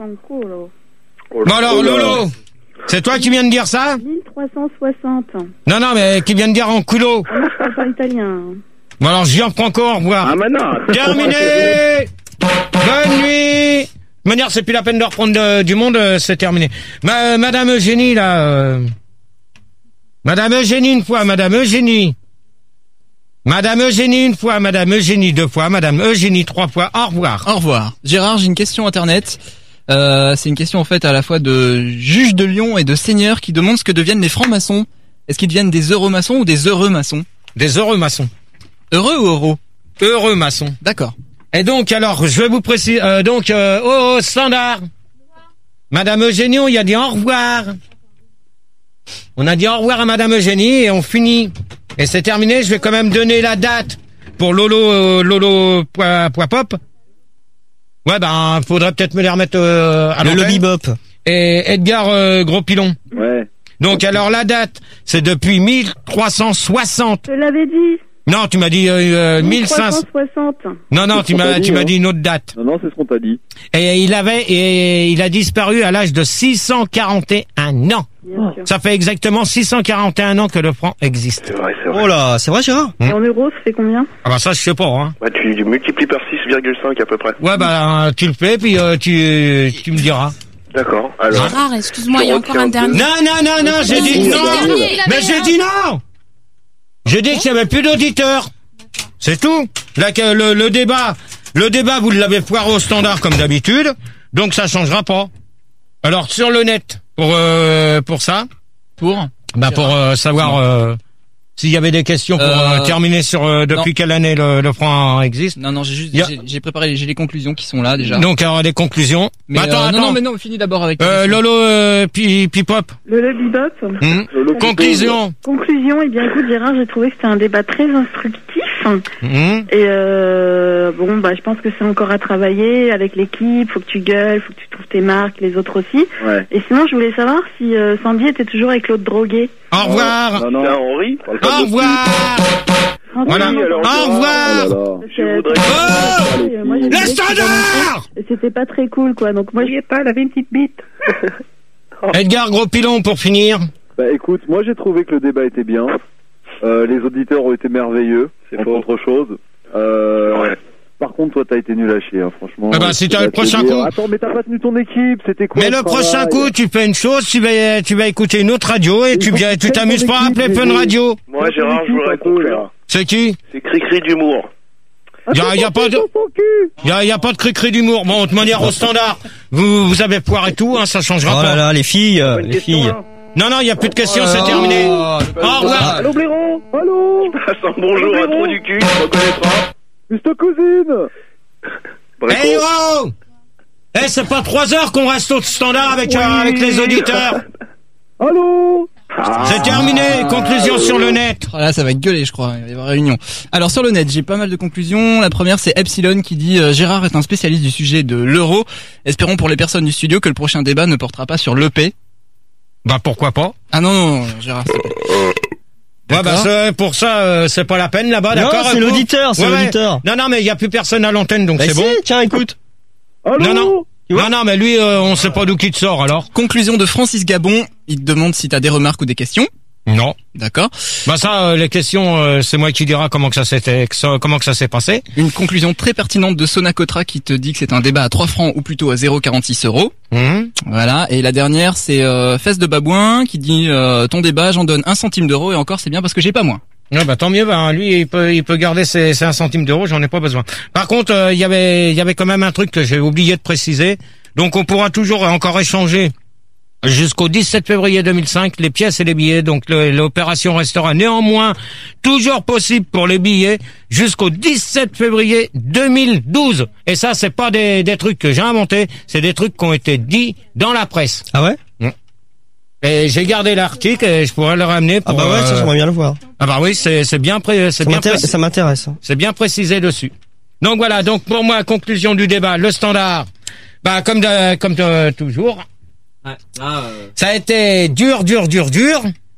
[SPEAKER 2] Bon alors, Lolo, c'est toi qui viens de dire ça?
[SPEAKER 6] mille trois cent soixante.
[SPEAKER 2] Non, non, mais qui vient de dire en culo.
[SPEAKER 6] Moi, je parle pas italien.
[SPEAKER 2] Bon alors, Gianfranco, au revoir.
[SPEAKER 10] Ah, mais non.
[SPEAKER 2] Terminé. Bonne nuit. De manière, c'est plus la peine de reprendre euh, du monde, euh, c'est terminé. Ma, Madame Eugénie, là... Euh... Madame Eugénie, une fois, Madame Eugénie. Madame Eugénie, une fois, Madame Eugénie, deux fois, Madame Eugénie, trois fois, au revoir.
[SPEAKER 3] Au revoir. Gérard, j'ai une question internet. Euh, c'est une question en fait à la fois de juge de Lyon et de seigneur qui demandent ce que deviennent les francs-maçons. Est-ce qu'ils deviennent des heureux maçons ou des heureux maçons?
[SPEAKER 2] Des heureux maçons.
[SPEAKER 3] Heureux ou heureux?
[SPEAKER 2] Heureux maçons.
[SPEAKER 3] D'accord.
[SPEAKER 2] Et donc, alors, je vais vous préciser, euh, donc, euh, oh, oh, standard. Madame Eugénie, il a dit au revoir. On a dit au revoir à Madame Eugénie et on finit. Et c'est terminé, je vais quand même donner la date pour Lolo, euh, Lolo, point, point pop. Ouais, ben, faudrait peut-être me les remettre, euh, à
[SPEAKER 1] Le
[SPEAKER 2] l'antenne.
[SPEAKER 1] lobby bop.
[SPEAKER 2] Et Edgar, euh, Gros Pilon.
[SPEAKER 9] Ouais.
[SPEAKER 2] Donc, alors, la date, c'est depuis mille trois cent soixante.
[SPEAKER 6] Je l'avais dit.
[SPEAKER 2] Non, tu m'as dit, euh, euh, mille cinq cents.
[SPEAKER 6] mille trois cent soixante.
[SPEAKER 2] Non, non, tu m'as, tu m'as dit une autre date.
[SPEAKER 9] Non, non, c'est ce qu'on t'a dit.
[SPEAKER 2] Et il avait, et il a disparu à l'âge de six cent quarante et un ans.
[SPEAKER 6] Bien sûr.
[SPEAKER 2] Ça fait exactement six cent quarante et un ans que le franc existe.
[SPEAKER 5] C'est vrai, c'est vrai.
[SPEAKER 1] Oh là, c'est vrai, Gérard?
[SPEAKER 6] Et en euros, ça fait combien?
[SPEAKER 2] Ah bah ça, je sais pas, hein.
[SPEAKER 5] Bah, tu multiplies par six virgule cinq à peu près.
[SPEAKER 2] Ouais, bah, tu le fais, puis euh, tu, tu me diras.
[SPEAKER 5] D'accord. Alors.
[SPEAKER 8] Gérard, excuse-moi, il y a encore un dernier.
[SPEAKER 2] Non, non, non, non, j'ai dit non. Mais j'ai dit non. J'ai dit qu'il n'y avait plus d'auditeurs. C'est tout. Là, que le, le débat, le débat, vous l'avez foiré au standard comme d'habitude, donc ça changera pas. Alors sur le net, pour euh, pour ça,
[SPEAKER 3] Pour?
[SPEAKER 2] bah pour euh, savoir euh, s'il y avait des questions pour euh,
[SPEAKER 3] Euh,
[SPEAKER 2] terminer sur euh, depuis
[SPEAKER 3] non.
[SPEAKER 2] quelle année le, le franc existe.
[SPEAKER 3] Non, non, j'ai juste,
[SPEAKER 2] Il y a-
[SPEAKER 3] j'ai, j'ai préparé, j'ai les conclusions qui sont là déjà.
[SPEAKER 2] Donc il y aura des conclusions.
[SPEAKER 3] Mais
[SPEAKER 2] Bah, attends,
[SPEAKER 3] euh,
[SPEAKER 2] attends.
[SPEAKER 3] non, non, mais non, finis d'abord avec. ta
[SPEAKER 2] Euh,
[SPEAKER 3] question.
[SPEAKER 2] Lolo, euh, pi, Pipop.
[SPEAKER 6] Le lobby bop.
[SPEAKER 2] Hmm. Conclusion.
[SPEAKER 6] Conclusion, eh bien écoute Gérard, j'ai trouvé que c'était un débat très instructif.
[SPEAKER 2] Hmm.
[SPEAKER 6] Et euh, bon, bah je pense que c'est encore à travailler avec l'équipe, faut que tu gueules, faut que tu trouves tes marques, les autres aussi.
[SPEAKER 9] Ouais.
[SPEAKER 6] Et sinon, je voulais savoir si euh, Sandy était toujours avec l'autre drogué.
[SPEAKER 2] Au revoir.
[SPEAKER 9] Non, non.
[SPEAKER 5] Tiens, Henri.
[SPEAKER 2] Au revoir. Voilà.
[SPEAKER 6] Sandy,
[SPEAKER 5] alors,
[SPEAKER 2] Au
[SPEAKER 9] Oh
[SPEAKER 2] revoir.
[SPEAKER 9] là là.
[SPEAKER 6] parce
[SPEAKER 5] Je
[SPEAKER 6] que-
[SPEAKER 5] voudrais-
[SPEAKER 2] Oh
[SPEAKER 6] Euh, moi, j'ai
[SPEAKER 2] Le
[SPEAKER 6] trouvé que c'était
[SPEAKER 2] standard.
[SPEAKER 6] et c'était pas très cool, quoi. Donc moi, je pas, elle avait une petite bite.
[SPEAKER 2] Edgar Gros Pilon pour finir.
[SPEAKER 9] Bah écoute, moi j'ai trouvé que le débat était bien. Euh, les auditeurs ont été merveilleux, c'est pas autre chose. Euh,
[SPEAKER 5] Ouais.
[SPEAKER 9] Par contre, toi t'as été nul à chier, hein, franchement.
[SPEAKER 2] Ah bah, si t'as
[SPEAKER 9] Je
[SPEAKER 2] le
[SPEAKER 9] vais te
[SPEAKER 2] prochain
[SPEAKER 9] dire.
[SPEAKER 2] coup.
[SPEAKER 9] Attends, mais t'as pas tenu ton équipe, c'était quoi
[SPEAKER 2] Mais le
[SPEAKER 9] travail
[SPEAKER 2] prochain coup, tu fais une chose, tu vas, tu vas écouter une autre radio et
[SPEAKER 9] Il
[SPEAKER 2] tu
[SPEAKER 9] faut
[SPEAKER 2] viens,
[SPEAKER 9] que
[SPEAKER 2] tu
[SPEAKER 9] tu
[SPEAKER 2] t'amuses
[SPEAKER 9] prennes
[SPEAKER 2] pas à
[SPEAKER 9] ton
[SPEAKER 2] appeler
[SPEAKER 9] équipe,
[SPEAKER 2] Fun
[SPEAKER 9] Gégé.
[SPEAKER 2] Radio.
[SPEAKER 5] Moi, Gérard, je voudrais conclure.
[SPEAKER 2] C'est qui?
[SPEAKER 5] C'est Cri-Cri d'humour.
[SPEAKER 2] Y a, y a pas de, y a, y a pas de cri-cri d'humour. Bon, de manière au standard, vous, vous avez poire et tout, hein, ça changera
[SPEAKER 1] Oh là
[SPEAKER 2] pas.
[SPEAKER 1] là, les filles, euh,
[SPEAKER 5] Bonne
[SPEAKER 1] les
[SPEAKER 5] question,
[SPEAKER 1] filles.
[SPEAKER 5] là.
[SPEAKER 2] Non, non, y a plus de questions, c'est terminé. Au revoir.
[SPEAKER 9] Allô Blaireau. Allô.
[SPEAKER 5] Passe un bonjour à trop du cul, tu reconnaîtras.
[SPEAKER 9] Juste cousine.
[SPEAKER 5] Bref,
[SPEAKER 2] Hey oh! Eh, c'est pas trois heures qu'on reste au standard avec, euh, avec les auditeurs.
[SPEAKER 9] Allô.
[SPEAKER 2] C'est terminé. Conclusion sur le net.
[SPEAKER 3] Oh là, ça va gueuler, je crois. Il va y avoir réunion. Alors sur le net, j'ai pas mal de conclusions. La première, c'est Epsilon qui dit euh, Gérard est un spécialiste du sujet de l'euro. Espérons pour les personnes du studio que le prochain débat ne portera pas sur l'E P.
[SPEAKER 2] Bah, pourquoi pas?
[SPEAKER 3] Ah non, non, non Gérard, s'il te plaît.
[SPEAKER 2] Ouais, bah, c'est- pour ça, euh, c'est pas la peine là-bas,
[SPEAKER 1] Non,
[SPEAKER 2] d'accord?
[SPEAKER 1] c'est
[SPEAKER 2] Eko
[SPEAKER 1] l'auditeur, c'est
[SPEAKER 2] Ouais, ouais.
[SPEAKER 1] l'auditeur.
[SPEAKER 2] Non, non, mais il y a plus personne à l'antenne, donc
[SPEAKER 1] Bah
[SPEAKER 2] c'est
[SPEAKER 1] si,
[SPEAKER 2] bon.
[SPEAKER 1] tiens, écoute.
[SPEAKER 9] Allô.
[SPEAKER 2] Non, non.
[SPEAKER 1] Tu vois
[SPEAKER 2] Non, non, mais lui, euh, on sait pas d'où qu'il te sort, alors.
[SPEAKER 3] Conclusion de Francis Gabon. Il te demande si t'as des remarques ou des questions.
[SPEAKER 2] Non.
[SPEAKER 3] D'accord.
[SPEAKER 2] Bah ça, euh, les questions, euh, c'est moi qui dira comment que ça s'était, que ça- comment que ça s'est passé.
[SPEAKER 3] Une conclusion très pertinente de Sonacotra qui te dit que c'est un débat à trois francs ou plutôt à zéro virgule quarante-six euros.
[SPEAKER 2] Hum.
[SPEAKER 3] Voilà. Et la dernière, c'est euh, Fesse de Babouin qui dit euh, ton débat, j'en donne un centime d'euro et encore c'est bien parce que j'ai pas moins.
[SPEAKER 2] Ouais, bah tant mieux. Bah lui, il peut, il peut garder ses, ses un centime d'euro. J'en ai pas besoin. Par contre, euh, il y avait, il y avait quand même un truc que j'ai oublié de préciser. Donc on pourra toujours encore échanger jusqu'au dix-sept février deux mille cinq, les pièces et les billets. Donc le, l'opération restera néanmoins toujours possible pour les billets jusqu'au dix-sept février deux mille douze. Et ça, c'est pas des, des trucs que j'ai inventés, c'est des trucs qui ont été dits dans la presse.
[SPEAKER 1] Ah ouais?
[SPEAKER 2] Et j'ai gardé l'article et je pourrais le ramener pour...
[SPEAKER 1] Ah bah ouais,
[SPEAKER 2] euh...
[SPEAKER 1] ça j'aimerais bien le voir.
[SPEAKER 2] Ah bah oui, c'est, c'est bien pré... c'est
[SPEAKER 1] ça
[SPEAKER 2] bien
[SPEAKER 1] m'intéresse,
[SPEAKER 2] précis...
[SPEAKER 1] ça m'intéresse. Hein.
[SPEAKER 2] C'est bien précisé dessus. Donc voilà, donc pour moi, conclusion du débat, le standard, bah comme de, comme de, toujours,
[SPEAKER 11] ouais, là, euh...
[SPEAKER 2] ça a été dur, dur, dur, dur.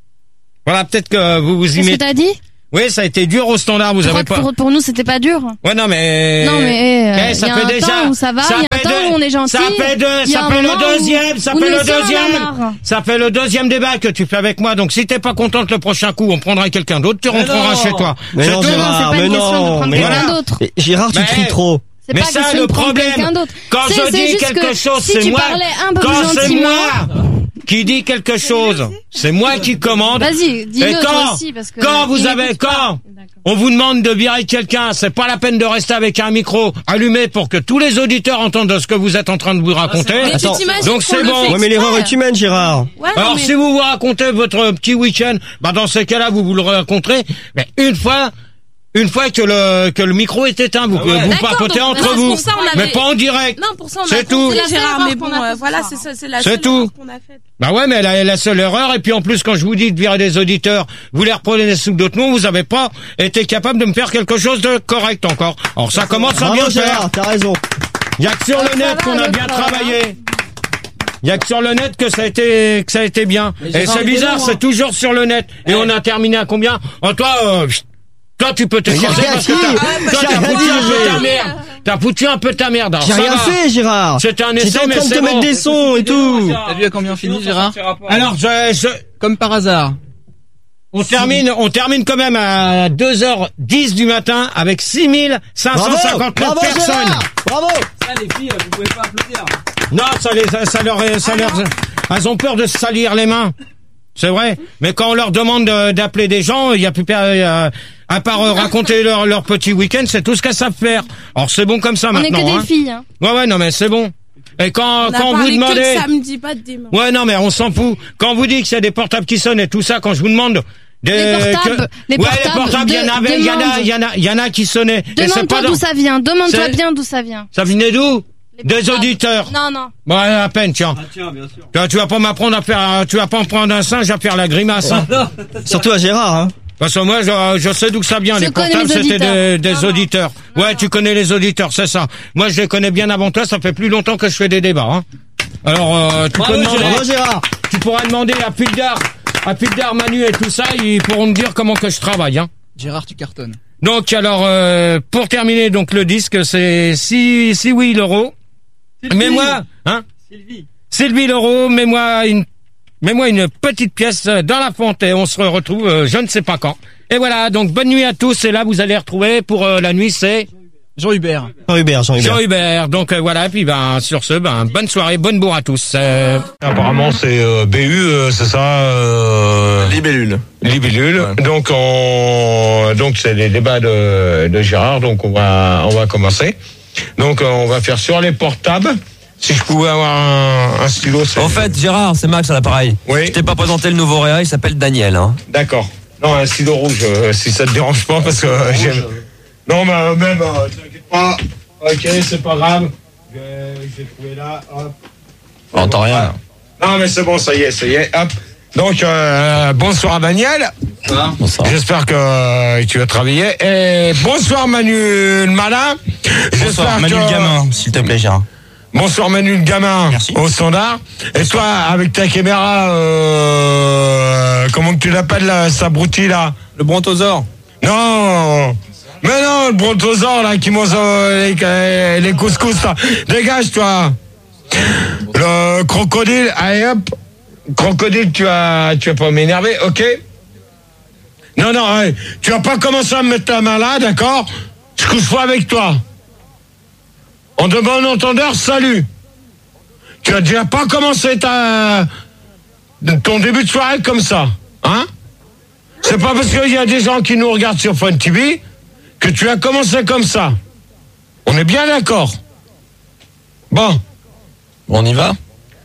[SPEAKER 2] Voilà, peut-être que vous vous y
[SPEAKER 4] mettez...
[SPEAKER 2] mettez...
[SPEAKER 4] Qu'est-ce que t'as dit?
[SPEAKER 2] Oui, ça a été dur au standard, vous
[SPEAKER 4] je
[SPEAKER 2] avez
[SPEAKER 4] crois
[SPEAKER 2] pas...
[SPEAKER 4] Que pour, pour nous, c'était pas dur.
[SPEAKER 2] Ouais, non, mais...
[SPEAKER 4] Non, mais, euh,
[SPEAKER 2] eh, ça
[SPEAKER 4] y a
[SPEAKER 2] fait
[SPEAKER 4] un
[SPEAKER 2] déjà...
[SPEAKER 4] temps où ça va, il y a un temps
[SPEAKER 2] deux...
[SPEAKER 4] où on est gentil.
[SPEAKER 2] Ça fait deux, ça fait le deuxième, où... ça
[SPEAKER 4] où
[SPEAKER 2] fait le
[SPEAKER 4] aussi,
[SPEAKER 2] deuxième. Ça fait le deuxième débat que tu fais avec moi. Donc, si t'es pas contente le prochain coup, on prendra quelqu'un d'autre, tu rentreras chez toi.
[SPEAKER 1] Mais non, Gérard, mais non, mais
[SPEAKER 4] quelqu'un d'autre.
[SPEAKER 1] Gérard, tu cries trop.
[SPEAKER 2] Mais ça, le problème, quand je dis quelque chose, c'est moi, quand c'est moi qui dis quelque chose, c'est moi qui commande.
[SPEAKER 4] Vas-y, dis-le toi aussi, parce que...
[SPEAKER 2] Quand vous avez, quand on vous demande de virer quelqu'un, c'est pas la peine de rester avec un micro allumé pour que tous les auditeurs entendent ce que vous êtes en train de vous raconter.
[SPEAKER 8] Ah, Attends,
[SPEAKER 2] donc c'est bon.
[SPEAKER 1] Ouais, mais l'erreur est humaine, Gérard.
[SPEAKER 8] Ouais,
[SPEAKER 2] Alors
[SPEAKER 8] mais...
[SPEAKER 2] si vous vous racontez votre petit week-end, bah dans ces cas-là, vous vous le raconterez, mais une fois... Une fois que le que le micro est éteint, vous, ah ouais. vous papotez entre vous, ça, avait... mais pas en direct.
[SPEAKER 8] Non, pour ça on a
[SPEAKER 2] c'est tout.
[SPEAKER 8] La Gérard, mais bon, euh, voilà, c'est ça, c'est la
[SPEAKER 2] c'est
[SPEAKER 8] seule
[SPEAKER 2] tout.
[SPEAKER 8] erreur qu'on a faite.
[SPEAKER 2] Bah ouais, mais la, la seule erreur, et puis en plus quand je vous dis de virer des auditeurs, vous les reprenez sous d'autres noms, vous avez pas été capable de me faire quelque chose de correct encore. Alors ça commence à bien faire.
[SPEAKER 1] T'as raison.
[SPEAKER 2] Il y a que sur le net qu'on a bien travaillé. Il y a que sur le net que ça a été que ça a été bien. Et c'est bizarre, c'est toujours sur le net. Et on a terminé à combien? Oh toi. Euh, Toi, tu peux te creuser parce que t'as, toi, t'as foutu un peu ta merde. T'as foutu un peu ta merde.
[SPEAKER 1] J'ai rien fait, Gérard.
[SPEAKER 2] C'était un essai, mais c'est bon.
[SPEAKER 1] J'étais en train de te mettre des sons et tout.
[SPEAKER 3] T'as vu à combien on finit, Gérard?
[SPEAKER 2] Alors, je, je...
[SPEAKER 3] Comme par hasard.
[SPEAKER 2] On termine, on termine quand même à deux heures dix du matin avec six mille cinq cent cinquante-neuf personnes.
[SPEAKER 1] Gérard, bravo.
[SPEAKER 11] Ça, les filles, vous pouvez pas applaudir.
[SPEAKER 2] Non, ça les, ça, ça leur, ça leur, elles ont peur de se salir les mains. C'est vrai, mais quand on leur demande de, d'appeler des gens, il y a plus euh, à part euh, raconter leur leur petit week-end, c'est tout ce qu'elles savent faire. Alors c'est bon comme ça
[SPEAKER 4] on
[SPEAKER 2] maintenant.
[SPEAKER 4] On est que
[SPEAKER 2] hein.
[SPEAKER 4] des filles. Hein.
[SPEAKER 2] Ouais ouais non mais c'est bon. Et quand
[SPEAKER 8] on
[SPEAKER 2] quand
[SPEAKER 8] a
[SPEAKER 2] vous demandez
[SPEAKER 8] que de samedi, pas de dimanche.
[SPEAKER 2] Ouais non mais on s'en fout. Quand vous dites que c'est des portables qui sonnent et tout ça, quand je vous demande des
[SPEAKER 4] les portables,
[SPEAKER 2] que...
[SPEAKER 4] les
[SPEAKER 2] ouais,
[SPEAKER 4] portables,
[SPEAKER 2] les portables, il y en avait, il y en a, il y en a, il y y en a qui sonnaient.
[SPEAKER 4] Demande-toi d'où ça vient. Demande-toi bien d'où ça vient.
[SPEAKER 2] Ça venait d'où? Des auditeurs.
[SPEAKER 4] Non, non.
[SPEAKER 2] Bon, à peine, tiens.
[SPEAKER 11] Ah, tiens, bien sûr.
[SPEAKER 2] Tu, tu vas pas m'apprendre à faire, tu vas pas me prendre un singe à faire la grimace, hein.
[SPEAKER 1] Surtout à Gérard, hein.
[SPEAKER 2] Parce que moi, je, je sais d'où ça vient.
[SPEAKER 4] Je
[SPEAKER 2] les portables,
[SPEAKER 4] les
[SPEAKER 2] c'était des, des
[SPEAKER 4] non,
[SPEAKER 2] auditeurs.
[SPEAKER 4] Non.
[SPEAKER 2] Ouais, tu connais les auditeurs, c'est ça. Moi, je les connais bien avant toi. Ça fait plus longtemps que je fais des débats, hein. Alors, euh, tu
[SPEAKER 1] bravo,
[SPEAKER 2] peux demander,
[SPEAKER 1] Gérard. Gérard.
[SPEAKER 2] Tu pourras demander à Pildar, à Pildar, Manu et tout ça, ils pourront me dire comment que je travaille, hein.
[SPEAKER 3] Gérard, tu cartonnes.
[SPEAKER 2] Donc, alors, euh, pour terminer, donc, le disque, c'est si, si oui, l'euro. Mets-moi, hein?
[SPEAKER 11] Sylvie.
[SPEAKER 2] Sylvie Leroux, mets-moi une, mets-moi une petite pièce dans la fonte et on se retrouve, euh, je ne sais pas quand. Et voilà, donc bonne nuit à tous et là vous allez retrouver pour euh, la nuit c'est
[SPEAKER 3] Jean Hubert.
[SPEAKER 1] Jean Hubert, Jean Hubert.
[SPEAKER 2] Jean Hubert. Donc euh, voilà, puis ben sur ce, ben bonne soirée, bonne bourre à tous. Euh...
[SPEAKER 12] Apparemment c'est euh, B U, euh, c'est ça. Euh...
[SPEAKER 13] Libellule.
[SPEAKER 12] Libellule. Ouais. Donc on, donc c'est les débats de, de Gérard. Donc on va, on va commencer. Donc on va faire sur les portables. Si je pouvais avoir un, un stylo.
[SPEAKER 13] En fait, Gérard, c'est Max à l'appareil.
[SPEAKER 12] Oui.
[SPEAKER 13] Je t'ai pas présenté le nouveau réa, il s'appelle Daniel. Hein.
[SPEAKER 12] D'accord. Non, un stylo rouge, euh, si ça te dérange pas, parce que euh, j'aime. Non, mais euh, même, euh, t'inquiète pas. Ok, c'est pas grave. J'ai, j'ai trouvé là. Hop.
[SPEAKER 13] On n'entend rien. Là.
[SPEAKER 12] Non, mais c'est bon, ça y est, ça y est. Hop. Donc, euh, bonsoir Daniel.
[SPEAKER 13] Bonsoir.
[SPEAKER 12] J'espère que euh, tu vas travailler. Et bonsoir Manu le malin.
[SPEAKER 13] Bonsoir Manu le gamin, s'il te plaît, Gérard.
[SPEAKER 12] Bonsoir Manu le gamin.
[SPEAKER 13] Merci.
[SPEAKER 12] Au standard. Et bonsoir. Toi, avec ta caméra, euh, comment que tu l'appelles là, sa broutille là?
[SPEAKER 13] Le brontosaure.
[SPEAKER 12] Non. Mais non, le brontosaure là qui mange euh, les, les couscous là. Dégage toi. Le crocodile, allez hop. Crocodile, tu vas, tu vas pas m'énerver, ok? Non, non, allez, tu vas pas commencer à me mettre ta main là, d'accord? Je couche pas avec toi. En de bon entendeur, salut. Tu as déjà pas commencé ta, ton début de soirée comme ça, hein? C'est pas parce qu'il y a des gens qui nous regardent sur Fun T V que tu as commencé comme ça. On est bien d'accord? Bon.
[SPEAKER 13] On y va?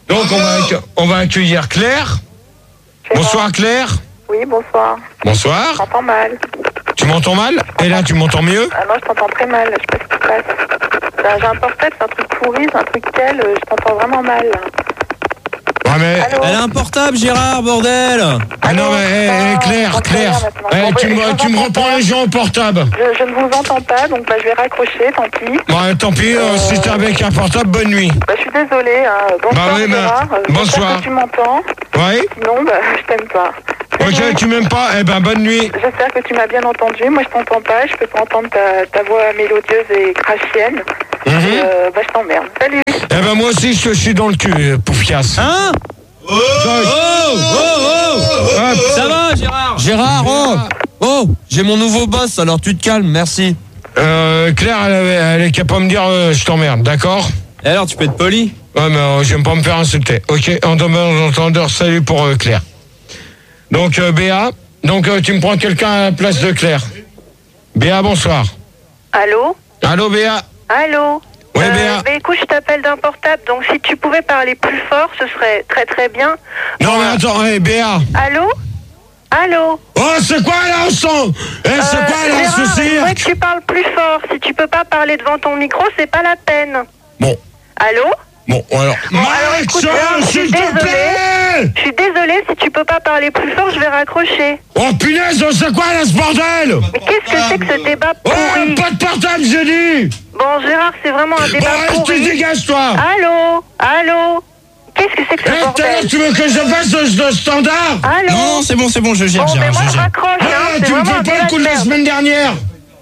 [SPEAKER 12] Donc on va, accu- on va accueillir Claire. Bonsoir Claire.
[SPEAKER 14] Oui, bonsoir.
[SPEAKER 12] Bonsoir.
[SPEAKER 14] Je t'entends mal.
[SPEAKER 12] Tu m'entends mal? Et là tu m'entends mieux?
[SPEAKER 14] Ah non, je t'entends très mal. Je sais pas ce qui se passe. Ben, j'ai un portable, c'est un truc pourri, c'est un truc tel, euh, je t'entends vraiment mal. Là.
[SPEAKER 12] Ouais, mais...
[SPEAKER 11] Elle a un portable, Gérard, bordel.
[SPEAKER 12] Ah non, mais eh, eh, Claire, Claire, eh, tu, me, tu me reprends les gens au portable.
[SPEAKER 14] Je, je ne vous entends pas, donc bah, je vais raccrocher, tant pis.
[SPEAKER 12] Bon, tant pis, euh, si t'es avec un portable, bonne nuit.
[SPEAKER 14] Bah, je suis désolée. Hein. Bonsoir,
[SPEAKER 12] Bah oui, bah,
[SPEAKER 14] Gérard. Euh,
[SPEAKER 12] bonsoir.
[SPEAKER 14] J'espère que tu m'entends.
[SPEAKER 12] Ouais.
[SPEAKER 14] Sinon, bah, je t'aime pas.
[SPEAKER 12] Ok, tu m'aimes pas? Eh ben, bonne nuit.
[SPEAKER 14] J'espère que tu m'as bien entendu. Moi, je t'entends pas. Je peux pas entendre ta, ta voix mélodieuse et crashienne.
[SPEAKER 12] Mhm.
[SPEAKER 14] Et, euh, bah, je t'emmerde. Salut.
[SPEAKER 12] Eh ben, moi aussi, je te chie dans le cul, euh, pouffiasse.
[SPEAKER 11] Hein? Oh, oh, oh, oh. Ça va, Gérard?
[SPEAKER 13] Gérard, oh Oh, j'ai mon nouveau boss, alors tu te calmes, merci.
[SPEAKER 12] Euh, Claire, elle, avait- elle est capable de me dire euh, je t'emmerde, d'accord?
[SPEAKER 11] Et alors, tu peux être poli?
[SPEAKER 12] Ouais, mais euh, j'aime pas me faire insulter. Ok, en entendeur, salut pour euh, Claire. Donc, euh, Béa, donc euh, tu me prends quelqu'un à la place de Claire. Béa, bonsoir.
[SPEAKER 14] Allô?
[SPEAKER 12] Allô, Béa?
[SPEAKER 14] Allô?
[SPEAKER 12] Ouais,
[SPEAKER 14] Euh,
[SPEAKER 12] Béa.
[SPEAKER 14] bah, écoute, je t'appelle d'un portable, donc si tu pouvais parler plus fort, ce serait très très bien.
[SPEAKER 12] Non, mais attends, hey, Béa.
[SPEAKER 14] Allô? Allô?
[SPEAKER 12] Oh, c'est quoi là, on sent? Eh, c'est
[SPEAKER 14] Euh,
[SPEAKER 12] quoi là,
[SPEAKER 14] Gérard,
[SPEAKER 12] ce
[SPEAKER 14] je voudrais
[SPEAKER 12] cirque?
[SPEAKER 14] que tu parles plus fort. Si tu peux pas parler devant ton micro, c'est pas la peine.
[SPEAKER 12] Bon,
[SPEAKER 14] Allô?
[SPEAKER 12] bon, alors.
[SPEAKER 14] Bon, alors écoute,
[SPEAKER 12] Max,
[SPEAKER 14] Gérard, je suis
[SPEAKER 12] s'il te
[SPEAKER 14] désolée.
[SPEAKER 12] plaît!
[SPEAKER 14] Je suis désolée, si tu peux pas parler plus fort, je vais raccrocher.
[SPEAKER 12] Oh, punaise, c'est quoi là, ce bordel?
[SPEAKER 14] Mais qu'est-ce que c'est que ce débat
[SPEAKER 12] Oh,
[SPEAKER 14] pourri?
[SPEAKER 12] pas de portable, j'ai dit!
[SPEAKER 14] Bon, Gérard, c'est vraiment un débat
[SPEAKER 12] Bon, reste,
[SPEAKER 14] pourri.
[SPEAKER 12] dégage, toi!
[SPEAKER 14] Allô? Allô? Qu'est-ce que c'est que ce
[SPEAKER 12] Eh,
[SPEAKER 14] bordel?
[SPEAKER 12] t'as- tu veux que je fasse le, le standard?
[SPEAKER 14] Allô?
[SPEAKER 3] Non, non, c'est bon, c'est bon, je gère,
[SPEAKER 14] Bon,
[SPEAKER 3] Gérard,
[SPEAKER 14] mais moi,
[SPEAKER 3] je
[SPEAKER 14] je
[SPEAKER 3] gère.
[SPEAKER 14] raccroche, hein.
[SPEAKER 12] Ah,
[SPEAKER 14] C'est
[SPEAKER 12] tu me
[SPEAKER 14] vraiment
[SPEAKER 12] fais
[SPEAKER 14] un
[SPEAKER 12] pas le
[SPEAKER 14] débat
[SPEAKER 12] coup
[SPEAKER 14] de
[SPEAKER 12] de la
[SPEAKER 14] merde.
[SPEAKER 12] semaine dernière?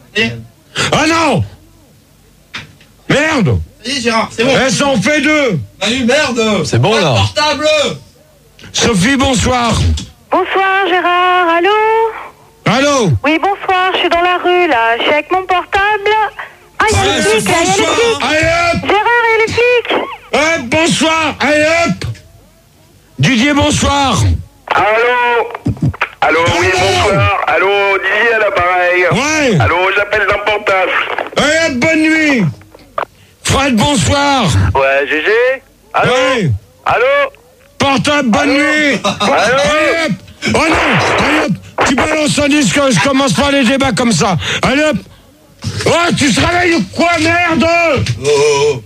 [SPEAKER 12] Ah non! Merde!
[SPEAKER 11] Vas-y, Gérard, c'est bon.
[SPEAKER 12] Eh, ça en fait deux!
[SPEAKER 11] Manu, merde.
[SPEAKER 13] C'est bon,
[SPEAKER 11] Pas de
[SPEAKER 13] là.
[SPEAKER 11] portable.
[SPEAKER 12] Sophie, bonsoir!
[SPEAKER 14] Bonsoir, Gérard. Allô?
[SPEAKER 12] Allô?
[SPEAKER 14] Oui, bonsoir. Je suis dans la rue, là. Je suis avec mon portable. Ah, il y a les flics, là. Il y a les flics.
[SPEAKER 12] Allez hop!
[SPEAKER 14] Gérard, il y a les flics.
[SPEAKER 12] Hop, bonsoir! Allez hop! Didier, bonsoir!
[SPEAKER 5] Allô? Allô, oui, bonsoir. Allô, Didier à l'appareil.
[SPEAKER 12] Ouais!
[SPEAKER 5] Allô, j'appelle d'un portable.
[SPEAKER 12] Allez hop, bonne nuit! Fred, bonsoir!
[SPEAKER 5] Ouais, G G? Allô?
[SPEAKER 12] Ouais!
[SPEAKER 5] Allô?
[SPEAKER 12] Portable, bonne nuit!
[SPEAKER 5] Allô?
[SPEAKER 12] Allez hop! Oh non! Allez hop! Tu balances un disque, je commence pas les débats comme ça! Allez hop! Oh, tu te réveilles ou quoi, merde?
[SPEAKER 11] Oh.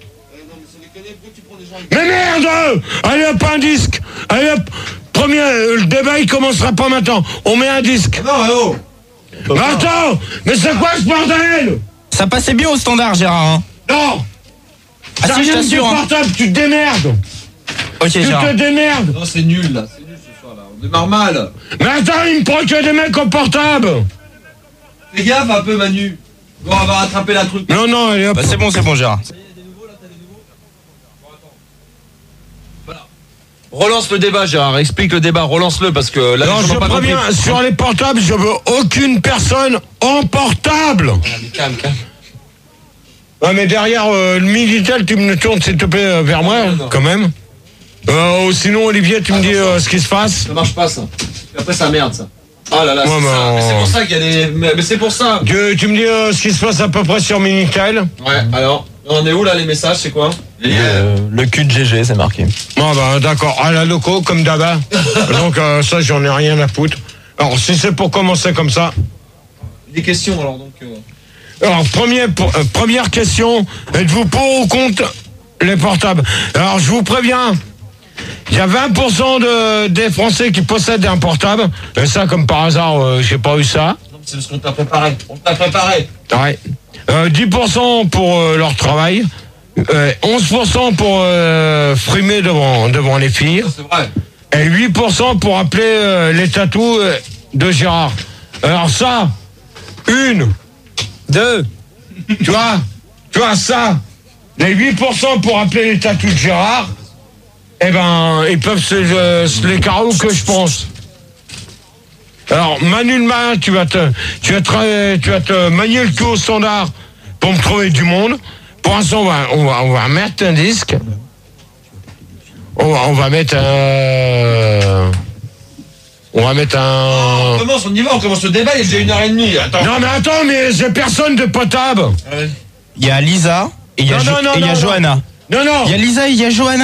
[SPEAKER 12] Mais merde! Allez hop, un disque! Allez hop! Premier, euh, le débat il commencera pas maintenant. On met un disque.
[SPEAKER 11] Non, oh.
[SPEAKER 12] Mais attends! Mais c'est quoi ce bordel?
[SPEAKER 3] Ça passait bien au standard, Gérard, hein.
[SPEAKER 12] Non!
[SPEAKER 3] Ah
[SPEAKER 12] Ça
[SPEAKER 3] si, je
[SPEAKER 12] vient de
[SPEAKER 3] t'assure,
[SPEAKER 12] ton
[SPEAKER 3] hein.
[SPEAKER 12] portable, tu te démerdes!
[SPEAKER 3] Ok,
[SPEAKER 12] Tu
[SPEAKER 3] Gérard.
[SPEAKER 12] te démerdes!
[SPEAKER 11] Non, c'est nul, là. C'est nul ce soir, là. On démarre mal.
[SPEAKER 12] Mais attends, il me prend que des mecs au portable!
[SPEAKER 11] Fais gaffe un peu, Manu. Bon, on va rattraper la truc.
[SPEAKER 12] Non, non, allez hop!
[SPEAKER 3] Bah, c'est bon, c'est bon, Gérard.
[SPEAKER 13] Relance le débat, Gérard, explique le débat, relance-le, parce que là,
[SPEAKER 12] Non,
[SPEAKER 13] les gens
[SPEAKER 12] je
[SPEAKER 13] n'ont pas compris.
[SPEAKER 12] préviens, sur les portables, je veux aucune personne en portable!
[SPEAKER 13] Calme, calme.
[SPEAKER 12] Ouais, mais derrière euh, le Minitel, tu me tournes s'il te plaît euh, vers moi,
[SPEAKER 11] non, non.
[SPEAKER 12] quand même. Euh, ou sinon, Olivier, tu me dis euh, ce qui se passe.
[SPEAKER 11] Ça marche pas, ça. Et après, ça merde, ça. Ah là là,
[SPEAKER 12] Ouais,
[SPEAKER 11] c'est
[SPEAKER 12] mais
[SPEAKER 11] ça.
[SPEAKER 12] on-
[SPEAKER 11] Mais c'est pour ça qu'il y a des. Mais, mais c'est pour ça.
[SPEAKER 12] Tu, tu me dis euh, ce qui se passe à peu près sur Minitel.
[SPEAKER 11] Ouais, alors. On est où là, les messages, c'est quoi?
[SPEAKER 13] Euh, le cul de G G, c'est marqué.
[SPEAKER 12] Bon, bah, d'accord. À la loco, comme d'hab. Donc, euh, ça, j'en ai rien à foutre. Alors, si c'est pour commencer comme ça.
[SPEAKER 11] Des questions, alors, donc. Euh...
[SPEAKER 12] Alors, premier, pour- euh, première question. Êtes-vous pour ou contre les portables? Alors, je vous préviens. Il y a vingt pour cent de, des Français qui possèdent un portable. Et ça, comme par hasard, euh, j'ai pas eu ça.
[SPEAKER 11] Non, c'est parce qu'on t'a préparé. On t'a préparé.
[SPEAKER 12] Ouais. Euh, dix pour cent pour euh, leur travail. Euh, onze pour cent pour euh, frimer devant, devant les filles.
[SPEAKER 11] C'est vrai.
[SPEAKER 12] Et huit pour cent pour appeler euh, les tatous euh, de Gérard. Alors ça, une, deux, tu vois, tu vois ça, les huit pour cent pour appeler les tatous de Gérard, eh ben, ils peuvent se, euh, se les carreaux que je pense. Alors, Manu de main, tu vas te, tu vas te, tu vas te manier le cul au standard pour me trouver du monde. Pour l'instant, on va, on va, on va mettre un disque. On va, on va mettre un, on va mettre un.
[SPEAKER 11] On commence, on y va, on commence le débat, il est déjà une heure et demie. Attends.
[SPEAKER 12] Non mais attends, mais j'ai personne de potable.
[SPEAKER 3] Il y a Lisa et il y a,
[SPEAKER 12] Non,
[SPEAKER 3] Jo-
[SPEAKER 12] non, non,
[SPEAKER 3] et il y a
[SPEAKER 12] non,
[SPEAKER 3] Johanna.
[SPEAKER 12] Non, non.
[SPEAKER 3] Il y a Lisa et il y a Johanna.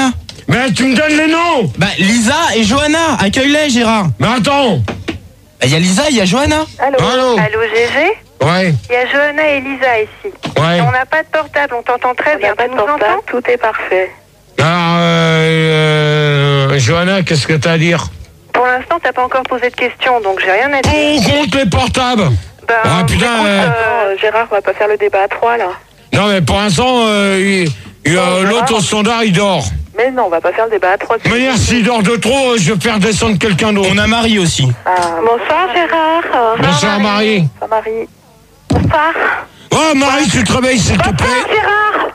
[SPEAKER 12] Mais tu me donnes les noms.
[SPEAKER 15] Bah, Lisa et Johanna, accueille-les, Gérard.
[SPEAKER 12] Mais attends.
[SPEAKER 15] Il y a Lisa, il y a Johanna.
[SPEAKER 14] Allô.
[SPEAKER 12] Allô.
[SPEAKER 14] Allô, Gégé.
[SPEAKER 12] Ouais.
[SPEAKER 14] Il y a Johanna et Lisa ici.
[SPEAKER 12] Ouais.
[SPEAKER 14] Et on n'a pas de portable, on t'entend très bien. Tu nous entends? Tout est parfait.
[SPEAKER 12] Alors, euh, euh, Johanna, qu'est-ce que t'as à dire?
[SPEAKER 14] Pour l'instant, t'as pas encore posé de questions, donc j'ai rien à dire.
[SPEAKER 12] On compte les portables.
[SPEAKER 14] Ben,
[SPEAKER 12] Ah putain.
[SPEAKER 14] écoute,
[SPEAKER 12] euh,
[SPEAKER 14] euh, Gérard, on va pas faire le débat à trois, là.
[SPEAKER 12] Non mais pour l'instant, euh, il- il, euh, l'autre au standard, il dort.
[SPEAKER 14] Mais non, on va pas faire le débat à trois.
[SPEAKER 12] De manière, s'il dort de trop, je vais faire descendre quelqu'un d'autre.
[SPEAKER 15] On a Marie aussi.
[SPEAKER 14] Ah, bonsoir, Gérard.
[SPEAKER 12] Bonsoir Marie.
[SPEAKER 14] Bonsoir, Marie. Bonsoir.
[SPEAKER 12] Oh Marie, tu te réveilles s'il te plaît.
[SPEAKER 14] Bonsoir, Gérard.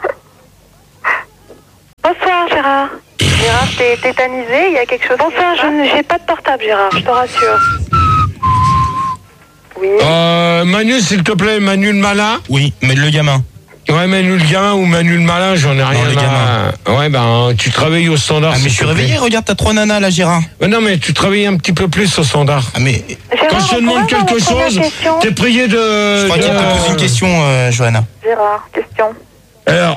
[SPEAKER 14] Bonsoir, Gérard. Gérard, t'es tétanisé, il y a quelque chose. Bonsoir, je ne- j'ai pas de portable, Gérard, je te rassure. Oui.
[SPEAKER 12] Euh, Manu, s'il te plaît, Manu le malin.
[SPEAKER 15] Oui, mais le gamin.
[SPEAKER 12] Ouais, Manu le gamin ou Manu le malin, j'en ai rien
[SPEAKER 15] le
[SPEAKER 12] à... Ouais, ben, tu te réveilles au standard.
[SPEAKER 15] Ah, mais
[SPEAKER 12] s'il
[SPEAKER 15] je suis
[SPEAKER 12] te plaît.
[SPEAKER 15] réveillé, regarde, t'as trois nanas là, Gérard.
[SPEAKER 12] Mais non, mais tu te réveilles un petit peu plus au standard.
[SPEAKER 15] Ah, mais.
[SPEAKER 12] Quand je te demande quelque chose, t'es prié de...
[SPEAKER 15] Je crois
[SPEAKER 12] de-
[SPEAKER 15] qu'il te pose une question, euh, Johanna.
[SPEAKER 14] Gérard, question.
[SPEAKER 12] Alors,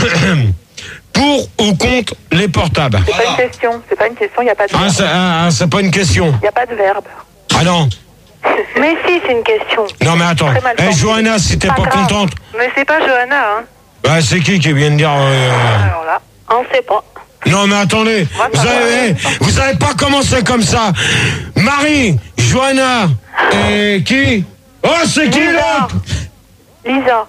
[SPEAKER 12] pour ou contre les portables?
[SPEAKER 14] C'est pas une question, c'est pas une question, il n'y a pas de
[SPEAKER 12] Ah,
[SPEAKER 14] verbe.
[SPEAKER 12] c'est ah, ah, c'est pas une question.
[SPEAKER 14] Il n'y a pas de verbe.
[SPEAKER 12] Ah non.
[SPEAKER 14] Mais si, c'est une question.
[SPEAKER 12] Non, mais attends.
[SPEAKER 14] Très mal
[SPEAKER 12] Eh,
[SPEAKER 14] formulé.
[SPEAKER 12] Johanna, si t'es
[SPEAKER 14] Pas
[SPEAKER 12] pas
[SPEAKER 14] grave.
[SPEAKER 12] contente...
[SPEAKER 14] Mais c'est pas Johanna, hein.
[SPEAKER 12] Bah, c'est qui qui vient de dire... euh,
[SPEAKER 14] Alors là, on sait pas.
[SPEAKER 12] Non, mais attendez. Vous avez, eh, vous avez pas commencé comme ça. Marie, Johanna, et qui? Oh, c'est qui là?
[SPEAKER 14] Lisa.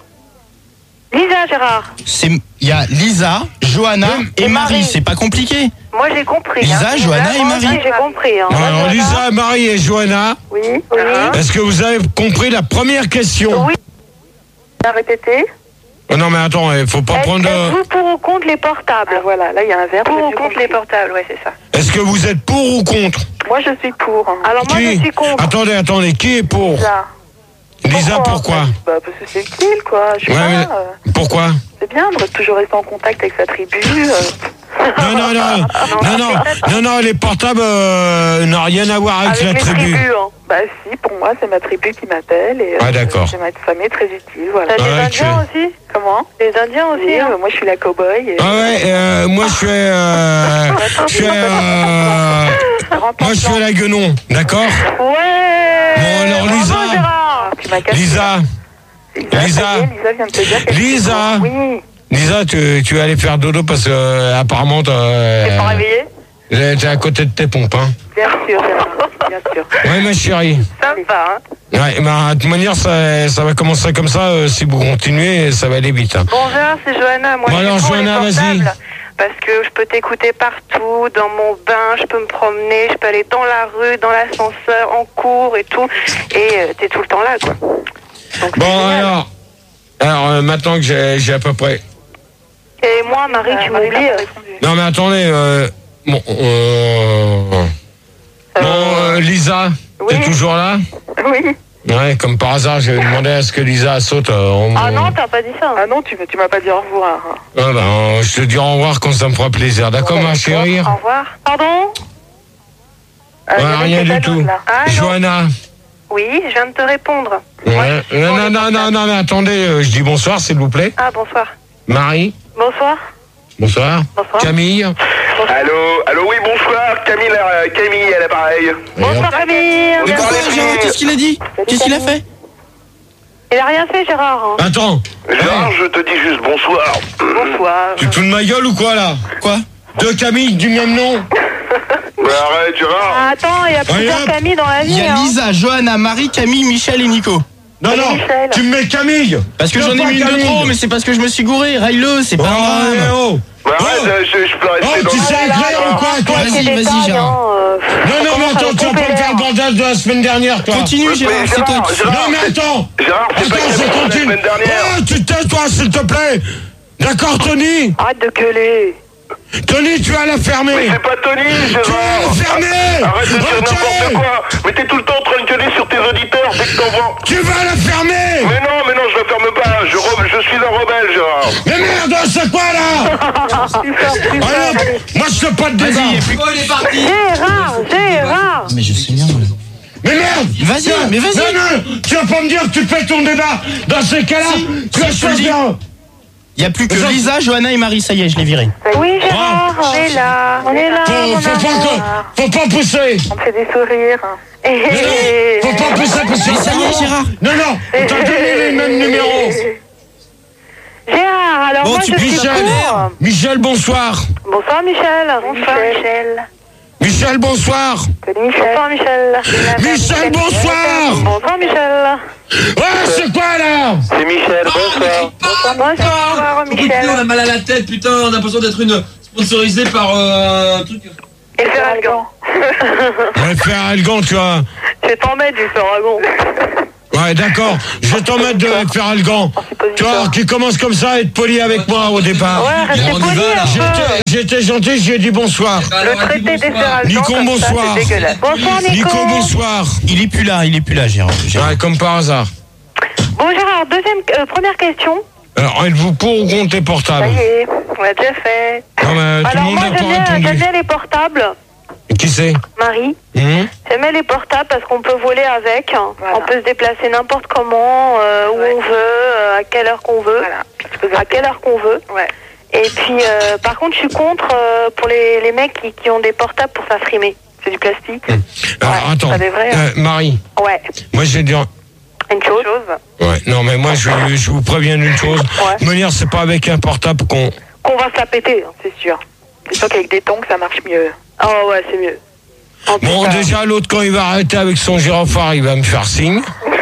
[SPEAKER 14] Lisa, Gérard.
[SPEAKER 15] C'est, il y a Lisa, Johanna et Marie, c'est pas compliqué.
[SPEAKER 14] Moi, j'ai compris.
[SPEAKER 15] Lisa,
[SPEAKER 14] hein.
[SPEAKER 15] Johanna et
[SPEAKER 14] moi
[SPEAKER 15] Marie.
[SPEAKER 14] aussi, j'ai compris. Hein.
[SPEAKER 12] Non, alors, Lisa, Marie et Johanna,
[SPEAKER 14] Oui, oui.
[SPEAKER 12] est-ce que vous avez compris la première question?
[SPEAKER 14] Oui. Tu as répété?
[SPEAKER 12] Oh, non, mais attends, il faut pas prendre... euh,
[SPEAKER 14] Êtes-vous pour ou contre les portables? Voilà, là, il y a un verbe. Pour ou contre les portables, ouais, c'est ça.
[SPEAKER 12] Est-ce que vous êtes pour ou contre?
[SPEAKER 14] Moi, je suis pour. Alors, moi,
[SPEAKER 12] Qui?
[SPEAKER 14] je suis contre.
[SPEAKER 12] Attendez, attendez, qui est pour?
[SPEAKER 14] Lisa.
[SPEAKER 12] Lisa, pourquoi?
[SPEAKER 14] Bah, parce que c'est utile, quoi. Je sais
[SPEAKER 12] Ouais,
[SPEAKER 14] pas.
[SPEAKER 12] mais-
[SPEAKER 14] euh,
[SPEAKER 12] Pourquoi?
[SPEAKER 14] C'est bien de toujours rester en contact avec sa tribu. euh.
[SPEAKER 12] Non, non, non, non, non, non, non, les portables euh, n'ont rien à voir avec,
[SPEAKER 14] Avec
[SPEAKER 12] la
[SPEAKER 14] les
[SPEAKER 12] tribu.
[SPEAKER 14] tribus, hein. Bah si, pour moi, c'est ma tribu qui m'appelle. Et,
[SPEAKER 12] Ah, d'accord.
[SPEAKER 14] C'est ma famille très utile, voilà. T'as
[SPEAKER 12] Ah,
[SPEAKER 14] des
[SPEAKER 12] ouais,
[SPEAKER 14] Indiens aussi? Comment? Les Indiens aussi, hein. Moi, je suis la cow-boy. Et...
[SPEAKER 12] Ah ouais, euh, moi je suis, euh, je suis, euh, moi je suis à la Guenon, d'accord?
[SPEAKER 14] Ouais.
[SPEAKER 12] Bon alors Lisa,
[SPEAKER 14] Tu m'as cassé.
[SPEAKER 12] Lisa, Lisa,
[SPEAKER 14] Lisa vient de te dire qu'elle-
[SPEAKER 12] Lisa,
[SPEAKER 14] Oui.
[SPEAKER 12] Lisa, tu, tu vas aller faire dodo parce que euh, apparemment t'es
[SPEAKER 14] T'es pas réveillée?
[SPEAKER 12] t'es à côté de tes pompes, hein.
[SPEAKER 14] Bien sûr, Gérard, bien sûr.
[SPEAKER 12] Ouais ma chérie.
[SPEAKER 14] Ça me va, hein.
[SPEAKER 12] Ouais, mais de toute manière ça, ça va commencer comme ça. euh, si vous continuez, ça va aller vite. Hein.
[SPEAKER 14] Bon, Gérard, c'est Johanna. Moi,
[SPEAKER 12] Bon,
[SPEAKER 14] je
[SPEAKER 12] alors,
[SPEAKER 14] suis pour les
[SPEAKER 12] Johanna, vas-y.
[SPEAKER 14] portables. Parce que je peux t'écouter partout, dans mon bain, je peux me promener, je peux aller dans la rue, dans l'ascenseur, en cours et tout. Et euh, t'es tout le temps là, quoi. Donc,
[SPEAKER 12] Bon
[SPEAKER 14] c'est génial.
[SPEAKER 12] alors, alors euh, maintenant que j'ai j'ai à peu près.
[SPEAKER 14] Et moi, Marie, tu m'oublies.
[SPEAKER 12] Non mais attendez, euh, bon, euh, bon euh, Lisa, t'es toujours là?
[SPEAKER 14] Oui.
[SPEAKER 12] Ouais, comme par hasard, j'ai demandé à ce que Lisa saute. Euh, en-
[SPEAKER 14] Ah non, t'as pas dit ça. Ah non, tu, tu m'as pas dit au revoir.
[SPEAKER 12] Ah ben, euh, je te dis au revoir quand ça me fera plaisir. D'accord, ma chérie?
[SPEAKER 14] Au revoir. Pardon?
[SPEAKER 12] Ouais, rien du tout.
[SPEAKER 14] Ah, non.
[SPEAKER 12] Johanna.
[SPEAKER 14] Oui, je viens de te répondre.
[SPEAKER 12] Ouais. Non, non, non, non, non, mais attendez, euh, je dis bonsoir, s'il vous plaît.
[SPEAKER 14] Ah, bonsoir.
[SPEAKER 12] Marie.
[SPEAKER 14] Bonsoir.
[SPEAKER 12] Bonsoir.
[SPEAKER 14] Bonsoir.
[SPEAKER 12] Camille.
[SPEAKER 5] Allô, allô, oui, bonsoir, Camille, euh, Camille à l'appareil.
[SPEAKER 14] Bonsoir, Camille.
[SPEAKER 15] Mais quoi, Gérard, qu'est-ce qu'il a dit? Qu'est-ce qu'il a fait?
[SPEAKER 14] Il a rien fait, Gérard.
[SPEAKER 12] Attends.
[SPEAKER 5] Gérard, je te dis juste bonsoir.
[SPEAKER 14] Bonsoir.
[SPEAKER 12] Tu te fous de ma gueule ou quoi, là?
[SPEAKER 15] Quoi?
[SPEAKER 12] Deux Camille du même nom?
[SPEAKER 5] Mais arrête, Gérard.
[SPEAKER 14] Ah, attends, il y a plusieurs
[SPEAKER 12] Regarde.
[SPEAKER 14] familles dans la vie.
[SPEAKER 15] Il y a
[SPEAKER 14] hein.
[SPEAKER 15] Lisa, Johanna, Marie, Camille, Michel et Nico.
[SPEAKER 12] Non, non,
[SPEAKER 14] Michel.
[SPEAKER 12] tu me mets Camille.
[SPEAKER 15] Parce que
[SPEAKER 12] Non,
[SPEAKER 15] j'en ai
[SPEAKER 12] pas
[SPEAKER 15] mis une de
[SPEAKER 12] Camille.
[SPEAKER 15] trop, mais c'est parce que je me suis gouré. Raille-le, c'est pas un
[SPEAKER 12] Oh, eh,
[SPEAKER 15] drame.
[SPEAKER 12] oh.
[SPEAKER 5] Mais arrête,
[SPEAKER 12] Oh.
[SPEAKER 5] euh, je, je peux rester
[SPEAKER 12] Oh,
[SPEAKER 5] dans
[SPEAKER 12] tu sais
[SPEAKER 14] Ah, là,
[SPEAKER 12] écrire
[SPEAKER 14] là,
[SPEAKER 12] ou quoi, toi?
[SPEAKER 14] arrête
[SPEAKER 15] Vas-y,
[SPEAKER 14] les
[SPEAKER 15] vas-y,
[SPEAKER 14] détails,
[SPEAKER 15] Gérard.
[SPEAKER 14] hein, euh,
[SPEAKER 12] Non, non, mais attends, tu vas pas me faire le bordel de la semaine dernière, toi.
[SPEAKER 15] Continue, Gérard,
[SPEAKER 5] Mais
[SPEAKER 15] c'est toi
[SPEAKER 5] Gérard,
[SPEAKER 15] qui...
[SPEAKER 5] Gérard,
[SPEAKER 12] Non, mais
[SPEAKER 5] c'est-
[SPEAKER 12] attends.
[SPEAKER 5] Gérard, c'est pas
[SPEAKER 12] Attends,
[SPEAKER 5] Camille
[SPEAKER 12] je
[SPEAKER 5] la
[SPEAKER 12] continue.
[SPEAKER 5] semaine dernière.
[SPEAKER 12] Oh, tu tais, toi, s'il te plaît. D'accord, Tony?
[SPEAKER 14] Arrête de gueuler.
[SPEAKER 12] Tony, tu vas la fermer.
[SPEAKER 5] Mais c'est pas Tony,
[SPEAKER 12] Tu vas
[SPEAKER 5] Gérard.
[SPEAKER 12] la fermer.
[SPEAKER 5] Arrête de dire
[SPEAKER 12] Ok.
[SPEAKER 5] n'importe quoi. Mais t'es tout le temps en train de gueuler sur tes auditeurs dès que t'en vois.
[SPEAKER 12] Tu vas la fermer.
[SPEAKER 5] Mais non, mais non, je la ferme pas. Je, re- je suis un rebelle, Gérard.
[SPEAKER 12] Mais merde, c'est quoi, là? Allez, moi, je te pas de débat.
[SPEAKER 14] Gérard, Gérard.
[SPEAKER 15] Mais je sais bien.
[SPEAKER 12] Mais merde.
[SPEAKER 15] Vas-y,
[SPEAKER 12] Tiens,
[SPEAKER 15] mais vas-y.
[SPEAKER 12] Non, non, tu vas pas me dire que tu fais ton débat. Dans ces cas-là,
[SPEAKER 15] Si,
[SPEAKER 12] tu vas
[SPEAKER 15] si, je te le dis.
[SPEAKER 12] choisir.
[SPEAKER 15] Il n'y a plus que Lisa, Johanna et Marie, ça y est, je l'ai viré.
[SPEAKER 14] Oui, Gérard, on est là, on est là.
[SPEAKER 12] Faut,
[SPEAKER 14] mon
[SPEAKER 12] faut, pas,
[SPEAKER 14] amour.
[SPEAKER 12] que- faut pas pousser.
[SPEAKER 14] On fait des sourires.
[SPEAKER 12] Non, faut pas pousser parce que
[SPEAKER 15] Mais ça y est, Gérard.
[SPEAKER 12] Non, non, on t'a donné les mêmes numéros.
[SPEAKER 14] Gérard, alors
[SPEAKER 12] Bon,
[SPEAKER 14] moi
[SPEAKER 12] tu
[SPEAKER 14] je suis
[SPEAKER 12] Michel,
[SPEAKER 14] pour.
[SPEAKER 12] Michel, bonsoir.
[SPEAKER 14] Bonsoir Michel. Bonsoir Michel.
[SPEAKER 12] Michel, bonsoir.
[SPEAKER 14] Salut Michel. Bonsoir Michel.
[SPEAKER 12] Michel, bonsoir.
[SPEAKER 14] Bonsoir Michel.
[SPEAKER 12] Ouais, c'est quoi là?
[SPEAKER 5] C'est Michel, bonsoir.
[SPEAKER 14] Bonsoir, bonsoir
[SPEAKER 11] Écoutez, on a
[SPEAKER 14] Michel.
[SPEAKER 11] mal à la tête, putain, on a l'impression d'être une sponsorisée par euh, un truc.
[SPEAKER 14] Et Ferragon.
[SPEAKER 12] Ouais, Ferragon, tu vois.
[SPEAKER 14] Je vais t'en mettre du Ferragon.
[SPEAKER 12] Ouais, d'accord. Je vais t'en mettre de Ferragon. Tu vois, qui commence comme ça à être poli avec moi au départ.
[SPEAKER 14] Ouais, restez
[SPEAKER 11] on y
[SPEAKER 14] poli
[SPEAKER 11] va, là.
[SPEAKER 14] un peu.
[SPEAKER 12] J'étais j'étais gentil, j'ai dit bonsoir.
[SPEAKER 14] Le traité des Ferragon.
[SPEAKER 12] Nico,
[SPEAKER 14] comme ça,
[SPEAKER 12] bonsoir.
[SPEAKER 14] c'est dégueulasse. Bonsoir Nico.
[SPEAKER 12] Nico, bonsoir.
[SPEAKER 15] Il est plus là, il est plus là, Gérard. Gérard.
[SPEAKER 12] Ouais, comme par hasard.
[SPEAKER 14] Bon Gérard, deuxième, euh, première question.
[SPEAKER 12] Alors, êtes-vous pour ou contre les
[SPEAKER 14] Ça
[SPEAKER 12] portables?
[SPEAKER 14] y est, on l'a déjà fait.
[SPEAKER 12] Non, mais tout le
[SPEAKER 14] Alors
[SPEAKER 12] monde
[SPEAKER 14] moi
[SPEAKER 12] n'a
[SPEAKER 14] j'aime
[SPEAKER 12] pas
[SPEAKER 14] bien, j'aime
[SPEAKER 12] répondu.
[SPEAKER 14] bien les portables,
[SPEAKER 12] Qui c'est?
[SPEAKER 14] Marie.
[SPEAKER 12] Hum
[SPEAKER 14] J'aime bien les portables parce qu'on peut voler avec. On peut se déplacer n'importe comment, euh, où on veut, euh, à quelle heure qu'on veut. À quelle heure qu'on veut. Et puis, euh, par contre, je suis contre euh, pour les, les mecs qui, qui ont des portables pour faire frimer. C'est du plastique.
[SPEAKER 12] Alors, attends.
[SPEAKER 14] ça devrait,
[SPEAKER 12] Euh, Marie,
[SPEAKER 14] Ouais.
[SPEAKER 12] moi je vais dire.
[SPEAKER 14] Une chose.
[SPEAKER 12] Ouais, non, mais moi je, je vous préviens d'une chose.
[SPEAKER 14] Ouais.
[SPEAKER 12] De manière, c'est pas avec un portable qu'on.
[SPEAKER 14] Qu'on va se la péter, hein, c'est sûr. C'est sûr qu'avec des tongs, ça marche mieux. Oh ouais, c'est mieux. En plus,
[SPEAKER 12] Bon,
[SPEAKER 14] ça-
[SPEAKER 12] déjà, l'autre, quand il va arrêter avec son gyrophare, il va me faire signe.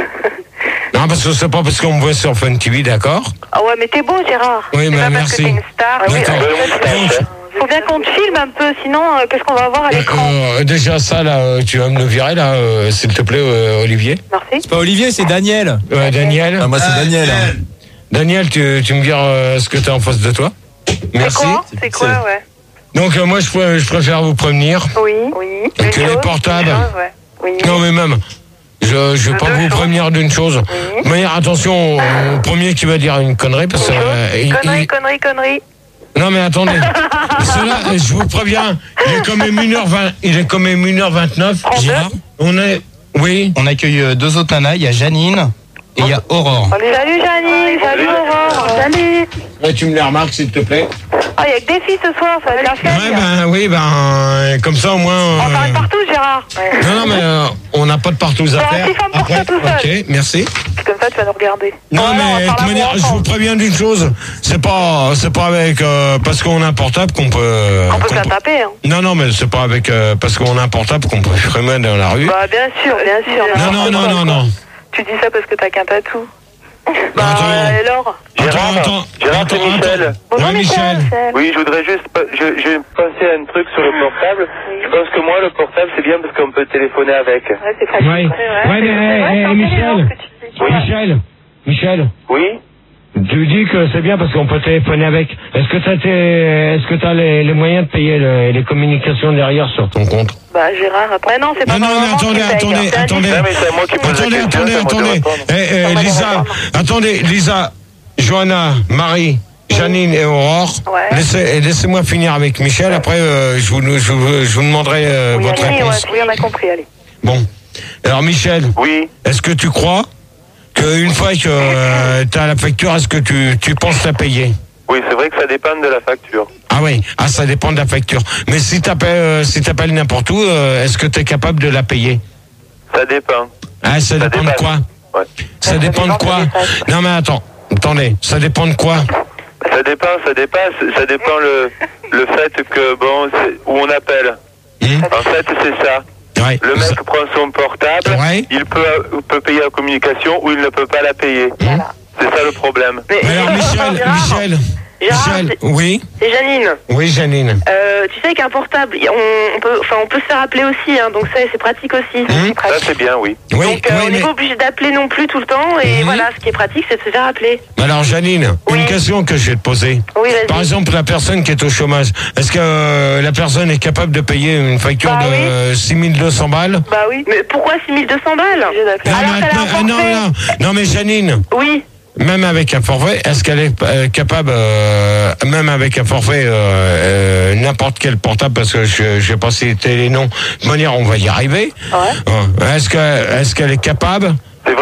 [SPEAKER 12] Non, parce que c'est pas parce qu'on me voit sur Fun T V, d'accord?
[SPEAKER 14] Ah ouais, mais t'es beau, Gérard.
[SPEAKER 12] Oui,
[SPEAKER 14] C'est
[SPEAKER 12] mais
[SPEAKER 14] pas parce
[SPEAKER 12] merci.
[SPEAKER 14] que t'es une star. Oui,
[SPEAKER 12] D'accord.
[SPEAKER 14] euh, faut bien qu'on te filme un peu, sinon, euh, qu'est-ce qu'on va avoir à l'écran?
[SPEAKER 12] Euh, déjà, ça, là, euh, tu vas me le virer, là, euh, s'il te plaît, euh, Olivier.
[SPEAKER 14] Merci.
[SPEAKER 13] C'est pas Olivier, c'est Daniel.
[SPEAKER 12] Ouais, Daniel.
[SPEAKER 13] Ah, moi, c'est Daniel. hein.
[SPEAKER 12] Daniel, tu, tu me vires euh, ce que t'as en face de toi. Merci.
[SPEAKER 14] C'est quoi? C'est quoi, ouais?
[SPEAKER 12] Donc, euh, moi, je, pr- je préfère vous prévenir
[SPEAKER 14] Oui, oui.
[SPEAKER 12] que les portables.
[SPEAKER 14] Une chose, ouais. Oui.
[SPEAKER 12] Non, mais même, je, je vais pas vous prévenir d'une chose.
[SPEAKER 14] Oui.
[SPEAKER 12] De manière, attention au, au premier qui va dire une connerie, parce que. euh, il-
[SPEAKER 14] Connerie,
[SPEAKER 12] il-
[SPEAKER 14] connerie, connerie.
[SPEAKER 12] Non, mais attendez. Cela, je vous préviens, il est quand même une heure vingt, il est quand même une heure vingt-neuf.
[SPEAKER 15] Gérard,
[SPEAKER 12] On est. Oui.
[SPEAKER 15] on accueille euh, deux autres nanas, il y a Janine et il y a Aurore.
[SPEAKER 14] Salut Janine, salut Aurore. Salut.
[SPEAKER 12] Ouais, tu me les remarques, s'il te plaît.
[SPEAKER 14] Ah, il y a que des filles ce soir, ça va être la fête.
[SPEAKER 12] Ouais, ben, oui, ben, euh, comme ça, au moins.
[SPEAKER 14] On va
[SPEAKER 12] euh,
[SPEAKER 14] parler partout, Gérard.
[SPEAKER 12] Non, non, mais euh, on n'a pas de partout à
[SPEAKER 14] Bon,
[SPEAKER 12] faire.
[SPEAKER 14] six femmes pour
[SPEAKER 12] Après,
[SPEAKER 14] toi tout seul.
[SPEAKER 12] ok, merci.
[SPEAKER 14] Comme ça, tu vas nous regarder.
[SPEAKER 12] Non,
[SPEAKER 14] Ouais, on va
[SPEAKER 12] mais de
[SPEAKER 14] faire
[SPEAKER 12] toute
[SPEAKER 14] l'amour
[SPEAKER 12] manière, je
[SPEAKER 14] ensemble.
[SPEAKER 12] vous préviens d'une chose, c'est pas, c'est pas avec euh, parce qu'on a un portable qu'on peut.
[SPEAKER 14] On peut
[SPEAKER 12] qu'on
[SPEAKER 14] se la taper, hein.
[SPEAKER 12] Non, non, mais c'est pas avec euh, parce qu'on a un portable qu'on peut frimer dans la rue.
[SPEAKER 14] Bah, bien sûr, bien sûr.
[SPEAKER 12] Non, non, non, non, non.
[SPEAKER 14] Tu dis ça parce que t'as qu'un tatou. Bah,
[SPEAKER 12] Attends.
[SPEAKER 14] euh, alors
[SPEAKER 12] Attends, attends,
[SPEAKER 5] Gérard, c'est
[SPEAKER 12] attends,
[SPEAKER 5] Michel.
[SPEAKER 12] attends.
[SPEAKER 14] Bonjour
[SPEAKER 12] Ouais, Michel.
[SPEAKER 5] Oui, je voudrais juste, pa- je, je pensais à un truc sur le portable. Je pense que moi, le portable, c'est bien parce qu'on peut téléphoner avec.
[SPEAKER 14] Ouais, c'est pratique.
[SPEAKER 12] Ouais, ouais, mais hey, hey, Michel, Michel, Michel.
[SPEAKER 5] Oui.
[SPEAKER 12] Tu dis que c'est bien parce qu'on peut téléphoner avec. Est-ce que t'as tes, est-ce que t'as les, les moyens de payer le- les communications derrière sur ton compte?
[SPEAKER 14] Bah, Gérard, après, non, c'est pas
[SPEAKER 12] Non, non, mais
[SPEAKER 14] maman qui
[SPEAKER 12] attendez,
[SPEAKER 14] paye.
[SPEAKER 12] attendez,
[SPEAKER 14] C'est un
[SPEAKER 12] attendez.
[SPEAKER 5] Non, mais c'est moi qui pose la
[SPEAKER 12] Attendez,
[SPEAKER 5] question,
[SPEAKER 12] attendez,
[SPEAKER 5] c'est à moi de
[SPEAKER 12] attendez.
[SPEAKER 5] répondre.
[SPEAKER 12] Eh, eh,
[SPEAKER 14] Ça va,
[SPEAKER 12] Lisa,
[SPEAKER 14] ça va.
[SPEAKER 12] attendez, Lisa, Johanna, Marie, Janine et Aurore.
[SPEAKER 14] Ouais.
[SPEAKER 12] Laissez, laissez-moi finir avec Michel. Après, euh, je, vous, je, vous, je vous demanderai euh,
[SPEAKER 14] Oui,
[SPEAKER 12] votre
[SPEAKER 14] allez, ouais,
[SPEAKER 12] réponse.
[SPEAKER 14] oui, on a compris, allez.
[SPEAKER 12] Bon. Alors, Michel,
[SPEAKER 5] Oui.
[SPEAKER 12] est-ce que tu crois qu'une fois que tu as la facture, est-ce que tu, tu penses la payer?
[SPEAKER 5] Oui, c'est vrai que ça dépend de la facture.
[SPEAKER 12] Ah oui, ah, ça dépend de la facture. Mais si tu appelles, euh, si t'appelles n'importe où, euh, est-ce que tu es capable de la payer?
[SPEAKER 5] Ça dépend.
[SPEAKER 12] Ah, ça,
[SPEAKER 5] Ça
[SPEAKER 12] dépend de
[SPEAKER 5] dépasse.
[SPEAKER 12] quoi?
[SPEAKER 5] Ouais.
[SPEAKER 12] Ça dépend de quoi? Non mais attends, attendez, ça dépend de quoi?
[SPEAKER 5] Ça dépend, ça dépasse, ça dépend le, le fait que, bon, c'est- où on appelle.
[SPEAKER 12] Hmm
[SPEAKER 5] En fait, c'est ça.
[SPEAKER 12] Ouais.
[SPEAKER 5] Le mec prend son portable,
[SPEAKER 12] Ouais.
[SPEAKER 5] il peut, peut payer la communication ou il ne peut pas la payer. C'est ça le problème.
[SPEAKER 14] Mais,
[SPEAKER 12] Alors Michel,
[SPEAKER 14] Gérard,
[SPEAKER 12] Michel,
[SPEAKER 14] Gérard,
[SPEAKER 12] Michel,
[SPEAKER 14] c'est-
[SPEAKER 12] oui,
[SPEAKER 14] c'est Janine.
[SPEAKER 12] oui Janine.
[SPEAKER 14] Euh, tu sais qu'un portable, on, on peut, enfin, on peut se faire appeler aussi, hein, donc ça, c'est pratique aussi.
[SPEAKER 12] Hum.
[SPEAKER 5] Ça, c'est bien, oui.
[SPEAKER 12] Oui,
[SPEAKER 14] Donc, euh,
[SPEAKER 12] oui,
[SPEAKER 14] on n'est
[SPEAKER 12] mais
[SPEAKER 14] pas obligé d'appeler non plus tout le temps, et
[SPEAKER 12] Mhm.
[SPEAKER 14] voilà, ce qui est pratique, c'est de se faire appeler.
[SPEAKER 12] alors Janine,
[SPEAKER 14] Oui.
[SPEAKER 12] une question que je vais te poser.
[SPEAKER 14] Oui, vas-y.
[SPEAKER 12] Par exemple, la personne qui est au chômage, est-ce que euh, la personne est capable de payer une facture
[SPEAKER 14] Bah
[SPEAKER 12] de euh, six mille deux cents balles?
[SPEAKER 14] Bah oui. Mais pourquoi six mille deux cents balles?
[SPEAKER 12] Non,
[SPEAKER 14] Alors
[SPEAKER 12] mais,
[SPEAKER 14] qu'elle a un
[SPEAKER 12] attends, non,
[SPEAKER 14] forfait.
[SPEAKER 12] non, non, mais Janine,
[SPEAKER 14] Oui.
[SPEAKER 12] même avec un forfait, est-ce qu'elle est euh, capable, euh, même avec un forfait, euh, euh, n'importe quel portable, parce que je je vais pas citer les noms, de manière on va y arriver.
[SPEAKER 14] Ouais.
[SPEAKER 12] Euh, Est-ce que est-ce qu'elle est capable
[SPEAKER 5] C'est vrai,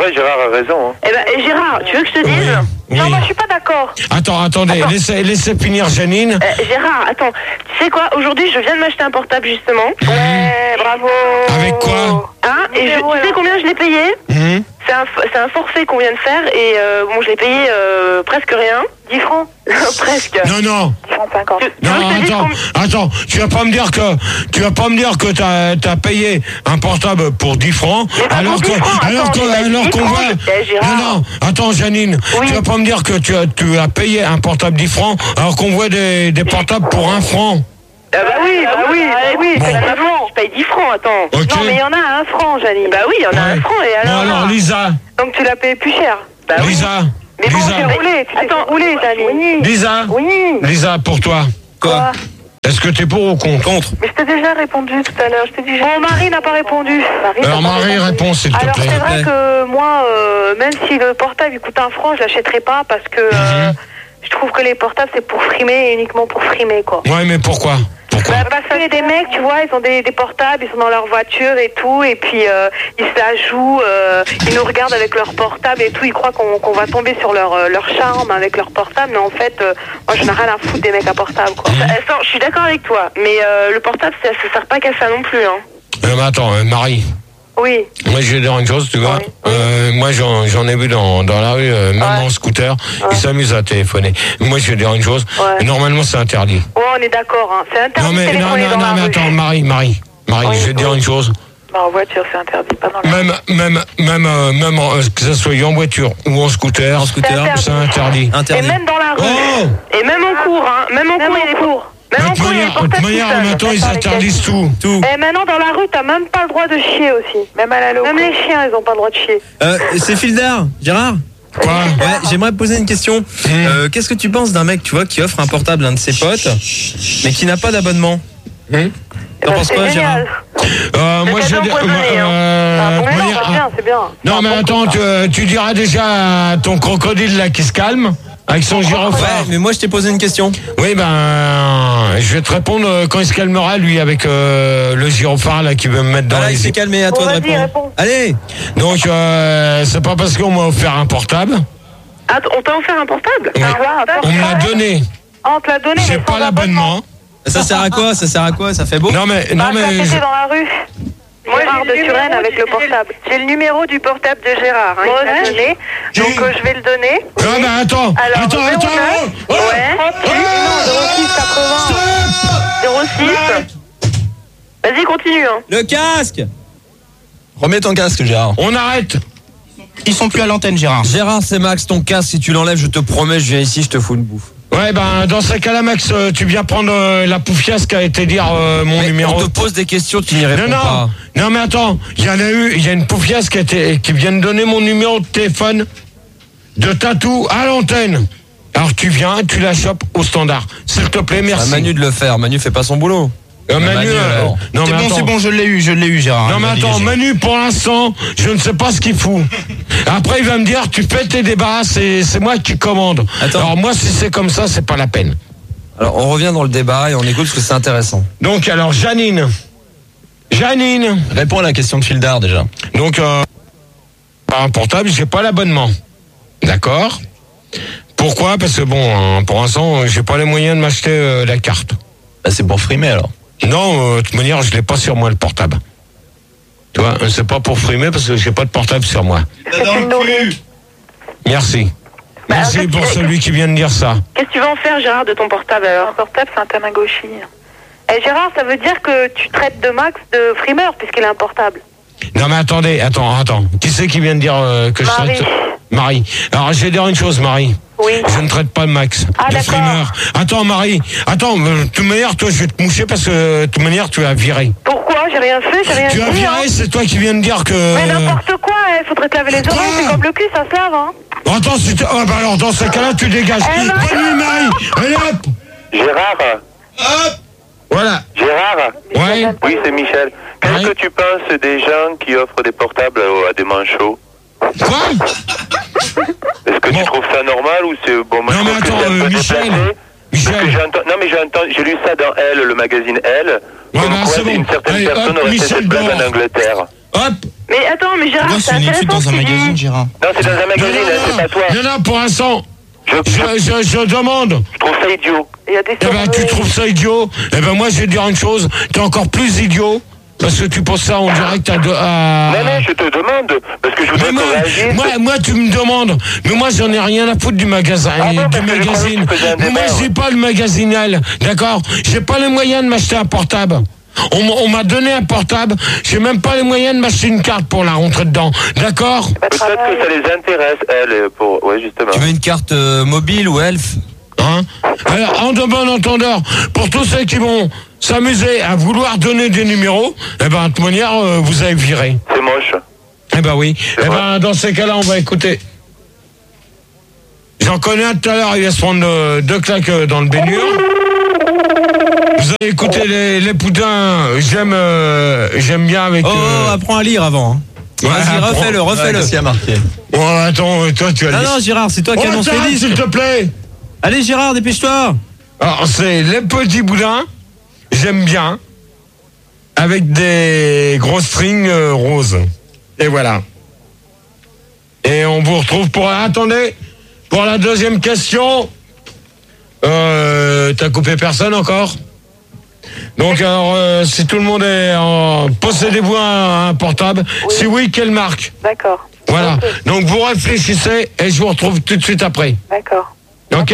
[SPEAKER 5] ouais, Gérard a raison. Hein.
[SPEAKER 14] Eh ben, et Gérard, tu veux que je te dise?
[SPEAKER 12] Oui.
[SPEAKER 14] Non,
[SPEAKER 12] Oui.
[SPEAKER 14] moi je suis pas d'accord.
[SPEAKER 12] Attends, attendez,
[SPEAKER 14] Attends.
[SPEAKER 12] laissez, laissez finir Janine.
[SPEAKER 14] Euh, Gérard, attends, tu sais quoi? Aujourd'hui, je viens de m'acheter un portable justement. Ouais, bravo.
[SPEAKER 12] Avec quoi?
[SPEAKER 14] Hein? Et je, tu sais combien je l'ai payé?
[SPEAKER 12] Hum
[SPEAKER 14] C'est un, c'est un forfait qu'on vient de faire et euh, bon, je l'ai payé euh, presque rien. dix francs. Presque.
[SPEAKER 12] Non, non.
[SPEAKER 14] dix francs cinquante.
[SPEAKER 12] Non, attends, attends, tu vas pas me dire que tu vas pas me dire que t'as as payé un portable pour dix francs alors que
[SPEAKER 14] francs,
[SPEAKER 12] alors
[SPEAKER 14] attends,
[SPEAKER 12] que
[SPEAKER 14] j'ai pas dit
[SPEAKER 12] alors
[SPEAKER 14] dix
[SPEAKER 12] qu'on
[SPEAKER 14] francs,
[SPEAKER 12] voit
[SPEAKER 14] c'était Gérard.
[SPEAKER 12] non non attends Janine, tu vas pas me dire que tu as tu as payé un portable dix francs alors qu'on voit des, des portables pour un franc.
[SPEAKER 14] Ah bah oui, bah oui, bah oui, c'est la même chose. Je paye dix francs, attends.
[SPEAKER 12] Ok.
[SPEAKER 14] Non, mais il y en a à un franc, Janine. Bah oui, il y en a un franc et
[SPEAKER 12] Bon
[SPEAKER 14] alors.
[SPEAKER 12] alors Lisa,
[SPEAKER 14] Donc tu l'as payé plus cher. Bah oui.
[SPEAKER 12] Lisa,
[SPEAKER 14] Mais bon,
[SPEAKER 12] Lisa,
[SPEAKER 14] j'ai roulé, tu t'es fait rouler, Janine.
[SPEAKER 12] Lisa,
[SPEAKER 14] Oui.
[SPEAKER 12] Lisa, pour toi.
[SPEAKER 14] Quoi?
[SPEAKER 12] Est-ce que t'es pour ou contre?
[SPEAKER 14] Mais je t'ai déjà répondu tout à l'heure. Je t'ai dit. Mon mari n'a pas répondu. Marie
[SPEAKER 12] Alors
[SPEAKER 14] n'a pas
[SPEAKER 12] Marie,
[SPEAKER 14] répondu.
[SPEAKER 12] réponds s'il te
[SPEAKER 14] Alors
[SPEAKER 12] plaît.
[SPEAKER 14] c'est vrai que moi, euh, même si le portable il coûte un franc, je l'achèterai pas parce que euh, je trouve que les portables c'est pour frimer et uniquement pour frimer quoi.
[SPEAKER 12] Ouais, mais pourquoi? Pourquoi?
[SPEAKER 14] Bah, parce qu'il y a des mecs, tu vois, ils ont des, des portables, ils sont dans leur voiture et tout, et puis euh, ils se la jouent, euh, ils nous regardent avec leur portable et tout, ils croient qu'on qu'on va tomber sur leur, euh, leur charme avec leur portable, mais en fait, euh, moi je n'ai rien à foutre des mecs à portable, quoi.
[SPEAKER 12] Mmh.
[SPEAKER 14] Attends, je suis d'accord avec toi, mais euh, le portable, ça ne sert pas qu'à ça non plus, hein.
[SPEAKER 12] Euh, mais attends, euh, Marie.
[SPEAKER 14] Oui.
[SPEAKER 12] Moi, je vais dire une chose, tu vois. Euh, moi, j'en, j'en ai vu dans, dans la rue, euh, même en scooter, ils s'amusent à téléphoner. Moi, je vais dire une chose.
[SPEAKER 14] Ouais.
[SPEAKER 12] Normalement, c'est interdit.
[SPEAKER 14] Ouais, on est d'accord, hein. C'est interdit
[SPEAKER 12] Non, mais,
[SPEAKER 14] de
[SPEAKER 12] non,
[SPEAKER 14] téléphoner
[SPEAKER 12] non,
[SPEAKER 14] dans
[SPEAKER 12] non,
[SPEAKER 14] la
[SPEAKER 12] mais
[SPEAKER 14] rue.
[SPEAKER 12] attends, Marie, Marie, Marie, je vais te dire une chose.
[SPEAKER 14] Bah, en voiture, c'est interdit, pas dans la
[SPEAKER 12] Même, même, même, euh, même euh, que ça soit en voiture ou en scooter, c'est interdit.
[SPEAKER 14] Et même dans la rue. Et même en cours, hein. Même en cours, il y a des cours. Même en
[SPEAKER 12] De toute
[SPEAKER 14] cours, il y a des
[SPEAKER 12] manière, de toute
[SPEAKER 14] portables
[SPEAKER 12] manière,
[SPEAKER 14] qui sonnent.
[SPEAKER 12] maintenant, ils interdisent tout. Tout.
[SPEAKER 14] Et maintenant, dans la rue, t'as même pas le droit de chier aussi. Même à la loco. Même les chiens, ils ont pas le droit de chier.
[SPEAKER 16] Euh, c'est Fildar, Gérard.
[SPEAKER 12] Quoi?
[SPEAKER 16] Ouais, j'aimerais poser une question. Euh, qu'est-ce que tu penses d'un mec, tu vois, qui offre un portable à un de ses potes, mais qui n'a pas d'abonnement? T'en penses quoi, Gérard?
[SPEAKER 12] Euh, moi, je vais dire. euh, de manière-
[SPEAKER 14] C'est bien, c'est bien.
[SPEAKER 12] Non, mais attends, tu, tu diras déjà à ton crocodile là qui se calme avec son gyrophare.
[SPEAKER 16] Ouais, mais moi je t'ai posé une question.
[SPEAKER 12] Oui, ben, je vais te répondre euh, quand il se calmera, lui, avec euh, le gyrophare là qui veut me mettre dans
[SPEAKER 16] Voilà,
[SPEAKER 12] les
[SPEAKER 16] il s'est calmé, à toi de répondre. Allez.
[SPEAKER 12] Donc, euh, c'est pas parce qu'on m'a offert un portable.
[SPEAKER 14] Ah, on t'a offert un portable?
[SPEAKER 12] Oui. On me l'a donné.
[SPEAKER 14] Ah, on te l'a donné,
[SPEAKER 12] J'ai
[SPEAKER 14] mais
[SPEAKER 12] pas
[SPEAKER 14] sans
[SPEAKER 12] l'abonnement.
[SPEAKER 16] Ça sert à quoi? Ça sert à quoi? Ça fait beau?
[SPEAKER 12] Non, mais, non,
[SPEAKER 14] Bah, ça
[SPEAKER 12] mais.
[SPEAKER 14] c'était dans la rue. Moi, Gérard de Turenne avec le portable. J'ai le numéro du portable de Gérard. Hein, il m'a donné. Donc, euh, je vais le donner.
[SPEAKER 12] Non, mais attends.
[SPEAKER 14] Alors,
[SPEAKER 12] attends,
[SPEAKER 14] zéro
[SPEAKER 12] attends.
[SPEAKER 14] neuf,
[SPEAKER 12] Oh,
[SPEAKER 14] ouais. Non, zéro six quatre-vingts. zéro six. Vas-y, continue. Hein.
[SPEAKER 16] Le casque. Remets ton casque, Gérard.
[SPEAKER 12] On arrête.
[SPEAKER 15] Ils sont plus à l'antenne, Gérard.
[SPEAKER 16] Gérard, c'est Max, ton casque, si tu l'enlèves, je te promets, je viens ici, je te fous une bouffe.
[SPEAKER 12] Ouais, ben, dans ce cas-là, Max, euh, tu viens prendre euh, la poufiasse qui a été dire euh, mon
[SPEAKER 16] Mais
[SPEAKER 12] numéro.
[SPEAKER 16] on te pose des questions, tu n'y réponds
[SPEAKER 12] Non, non,
[SPEAKER 16] pas.
[SPEAKER 12] non, mais attends, il y en a eu, il y a une poufiasse qui, a été, qui vient de donner mon numéro de téléphone de tatou à l'antenne. Alors tu viens, tu la chopes au standard. S'il te plaît, merci.
[SPEAKER 16] C'est à Manu de le faire, Manu fait pas son boulot.
[SPEAKER 12] Euh, Manu,
[SPEAKER 16] Manu,
[SPEAKER 12] euh,
[SPEAKER 16] alors.
[SPEAKER 12] non,
[SPEAKER 15] C'est
[SPEAKER 12] mais
[SPEAKER 15] bon,
[SPEAKER 12] attends.
[SPEAKER 15] c'est bon, je l'ai eu, je l'ai eu, Gérard.
[SPEAKER 12] Non mais
[SPEAKER 15] Il m'a
[SPEAKER 12] attends,
[SPEAKER 15] dégagé.
[SPEAKER 12] Manu, pour l'instant, je ne sais pas ce qu'il fout. Après, il va me dire, tu fais tes débats, c'est c'est moi qui commande.
[SPEAKER 16] Attends.
[SPEAKER 12] Alors moi, si c'est comme ça, c'est pas la peine.
[SPEAKER 16] Alors on revient dans le débat et on écoute parce que c'est intéressant.
[SPEAKER 12] Donc alors, Janine. Janine.
[SPEAKER 16] Réponds à la question de Fildar déjà.
[SPEAKER 12] Donc, euh, par un portable, j'ai pas l'abonnement. D'accord. Pourquoi? Parce que bon, hein, pour l'instant, j'ai pas les moyens de m'acheter euh, la carte.
[SPEAKER 16] Bah, c'est pour frimer alors.
[SPEAKER 12] Non, euh, de toute manière, je l'ai pas sur moi le portable. Tu vois, c'est pas pour frimer parce que j'ai pas de portable sur moi. Merci.
[SPEAKER 14] Bah,
[SPEAKER 12] Merci
[SPEAKER 14] en fait,
[SPEAKER 12] pour
[SPEAKER 14] euh,
[SPEAKER 12] celui qui vient de dire ça.
[SPEAKER 14] Qu'est-ce que tu vas en faire, Gérard, de ton portable alors? Un portable, c'est un Tamagotchi. Eh, Gérard, ça veut dire que tu traites de Max de frimeur puisqu'il a un portable.
[SPEAKER 12] Non mais attendez, attends, attends. Qui c'est qui vient de dire euh, que
[SPEAKER 14] Marie.
[SPEAKER 12] je traite Marie. Alors je vais dire une chose, Marie.
[SPEAKER 14] Oui.
[SPEAKER 12] Je ne traite pas Max
[SPEAKER 14] Ah,
[SPEAKER 12] de
[SPEAKER 14] d'accord.
[SPEAKER 12] frimeur. Attends, Marie. Attends, euh, de toute manière, toi, je vais te moucher parce que de toute manière, tu as viré.
[SPEAKER 14] Pourquoi? J'ai rien fait, j'ai rien
[SPEAKER 12] Tu as
[SPEAKER 14] dit. hein.
[SPEAKER 12] viré, c'est toi qui viens de dire que.
[SPEAKER 14] Mais n'importe quoi, il faudrait te laver les oreilles, c'est comme le cul, ça se lave, hein.
[SPEAKER 12] Attends, si tu- oh, bah alors dans ce cas-là, tu dégages.
[SPEAKER 14] Eh ben,
[SPEAKER 12] Bonne nuit, Marie. Allez hop.
[SPEAKER 5] Gérard
[SPEAKER 12] Voilà.
[SPEAKER 5] Gérard
[SPEAKER 12] Ouais.
[SPEAKER 5] Oui, c'est Michel. Qu'est-ce que tu penses des gens qui offrent des portables à des manchots?
[SPEAKER 12] Quoi?
[SPEAKER 5] Est-ce que tu trouves ça normal ou c'est bon? Moi,
[SPEAKER 12] Non,
[SPEAKER 5] je
[SPEAKER 12] mais
[SPEAKER 5] trouve que
[SPEAKER 12] attends,
[SPEAKER 5] c'est un
[SPEAKER 12] euh,
[SPEAKER 5] peu
[SPEAKER 12] Michel.
[SPEAKER 5] déplacé.
[SPEAKER 12] Michel.
[SPEAKER 5] Parce que j'entends- non, mais j'entends, j'ai lu ça dans Elle, le magazine Elle.
[SPEAKER 12] Ouais,
[SPEAKER 5] Comme
[SPEAKER 12] bah,
[SPEAKER 5] quoi,
[SPEAKER 12] c'est bon.
[SPEAKER 5] une certaine
[SPEAKER 12] Allez,
[SPEAKER 5] personne
[SPEAKER 12] hop,
[SPEAKER 5] aurait fait
[SPEAKER 12] Michel
[SPEAKER 5] cette blague
[SPEAKER 12] dehors.
[SPEAKER 5] en Angleterre.
[SPEAKER 12] Hop.
[SPEAKER 14] Mais attends, mais Gérard, c'est intéressant
[SPEAKER 15] dans un
[SPEAKER 14] ce qu'il dit.
[SPEAKER 15] magazine, Gérard.
[SPEAKER 5] Non, c'est dans un magazine,
[SPEAKER 12] Non, non,
[SPEAKER 5] c'est pas toi.
[SPEAKER 12] non, non, pour l'instant,
[SPEAKER 5] Je,
[SPEAKER 12] je, je, je demande.
[SPEAKER 5] je trouve ça idiot.
[SPEAKER 14] Il y a des
[SPEAKER 12] Eh ben, tu trouves ça idiot? Eh ben, moi, je vais te dire une chose. T'es encore plus idiot. Parce que tu penses ça, on dirait que t'as de, à...
[SPEAKER 5] Non, non, je te demande. Parce que je voudrais
[SPEAKER 12] moi,
[SPEAKER 5] qu'on réagisse.
[SPEAKER 12] moi, moi, tu me demandes. Mais moi, j'en ai rien à foutre du magasin,
[SPEAKER 5] Ah bon,
[SPEAKER 12] du
[SPEAKER 5] parce que je
[SPEAKER 12] magazine.
[SPEAKER 5] croyais que tu faisais un
[SPEAKER 12] Mais moi,
[SPEAKER 5] débat,
[SPEAKER 12] j'ai
[SPEAKER 5] ouais.
[SPEAKER 12] pas le magasinal. D'accord? J'ai pas les moyens de m'acheter un portable. On, m- on m'a donné un portable. J'ai même pas les moyens de m'acheter une carte pour la rentrer dedans. D'accord?
[SPEAKER 5] Peut-être que ça les intéresse, elles, pour... Ouais, justement.
[SPEAKER 13] Tu veux une carte euh, mobile ou elf?
[SPEAKER 12] Hein? Alors, en de bon entendeur, pour tous ceux qui vont s'amuser à vouloir donner des numéros, eh ben, de toute manière, euh, vous avez viré.
[SPEAKER 5] C'est moche.
[SPEAKER 12] Eh ben oui. Eh ben, dans ces cas-là, on va écouter. J'en connais un tout à l'heure, il va se prendre euh, deux claques euh, dans le baignure. Vous allez écouter les, les poudins, j'aime euh, j'aime bien avec...
[SPEAKER 16] Oh,
[SPEAKER 12] euh,
[SPEAKER 16] apprends à lire avant. hein.
[SPEAKER 12] ouais,
[SPEAKER 16] Vas-y,
[SPEAKER 12] apprends.
[SPEAKER 16] refais-le, refais-le.
[SPEAKER 13] Qu'est-ce qu'il y a marqué?
[SPEAKER 12] Bon, attends, toi, tu as
[SPEAKER 16] Non,
[SPEAKER 12] dit-
[SPEAKER 16] non, Gérard, c'est toi qui
[SPEAKER 12] Oh,
[SPEAKER 16] annonce
[SPEAKER 12] t'arrêtes,
[SPEAKER 16] les disques.
[SPEAKER 12] s'il te plaît.
[SPEAKER 16] Allez, Gérard, dépêche-toi.
[SPEAKER 12] Alors, c'est les petits boudins, j'aime bien, avec des gros strings euh, roses. Et voilà. Et on vous retrouve pour... Attendez, pour la deuxième question. Euh, t'as coupé personne encore? Donc, alors, euh, si tout le monde est en... Possédez-vous un, un portable? Si oui, quelle marque?
[SPEAKER 14] D'accord,
[SPEAKER 12] Voilà. Donc, vous réfléchissez et je vous retrouve tout de suite après.
[SPEAKER 14] d'accord.
[SPEAKER 12] Ok?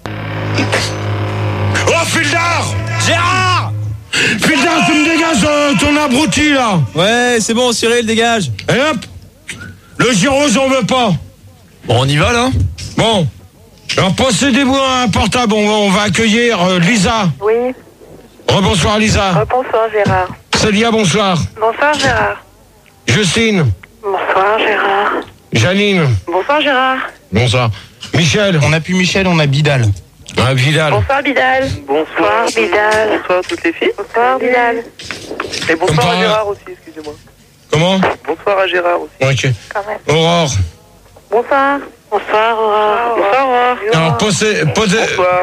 [SPEAKER 12] Oh, Fildar!
[SPEAKER 16] Gérard!
[SPEAKER 12] Fildar, tu me dégages euh, ton abruti, là!
[SPEAKER 16] Ouais, c'est bon, Cyril, dégage.
[SPEAKER 12] Et hop! Le gyro, j'en veux pas!
[SPEAKER 13] Bon, on y va, là?
[SPEAKER 12] Bon. Alors, possédez-vous un portable. On va, on va accueillir euh, Lisa.
[SPEAKER 14] Oui,
[SPEAKER 12] Rebonsoir, Lisa.
[SPEAKER 14] bonsoir Gérard.
[SPEAKER 12] Célia, bonsoir.
[SPEAKER 14] Bonsoir Gérard.
[SPEAKER 12] Justine.
[SPEAKER 14] Bonsoir Gérard.
[SPEAKER 12] Janine.
[SPEAKER 14] Bonsoir Gérard.
[SPEAKER 12] Bonsoir. Michel.
[SPEAKER 15] On a plus Michel, on a Bidal.
[SPEAKER 12] Ah, Vidal.
[SPEAKER 14] Bonsoir Bidal. Bonsoir Bidal.
[SPEAKER 5] Bonsoir toutes les filles.
[SPEAKER 14] Bonsoir Bidal.
[SPEAKER 5] Et bonsoir
[SPEAKER 12] Bonsoir.
[SPEAKER 5] à Gérard aussi, excusez-moi.
[SPEAKER 12] Comment?
[SPEAKER 5] Bonsoir à Gérard aussi.
[SPEAKER 12] Ok.
[SPEAKER 14] Quand même.
[SPEAKER 12] Aurore.
[SPEAKER 14] Bonsoir. Bonsoir Aurore. Bonsoir Aurore.
[SPEAKER 12] Alors, possé- posé-
[SPEAKER 5] Bonsoir.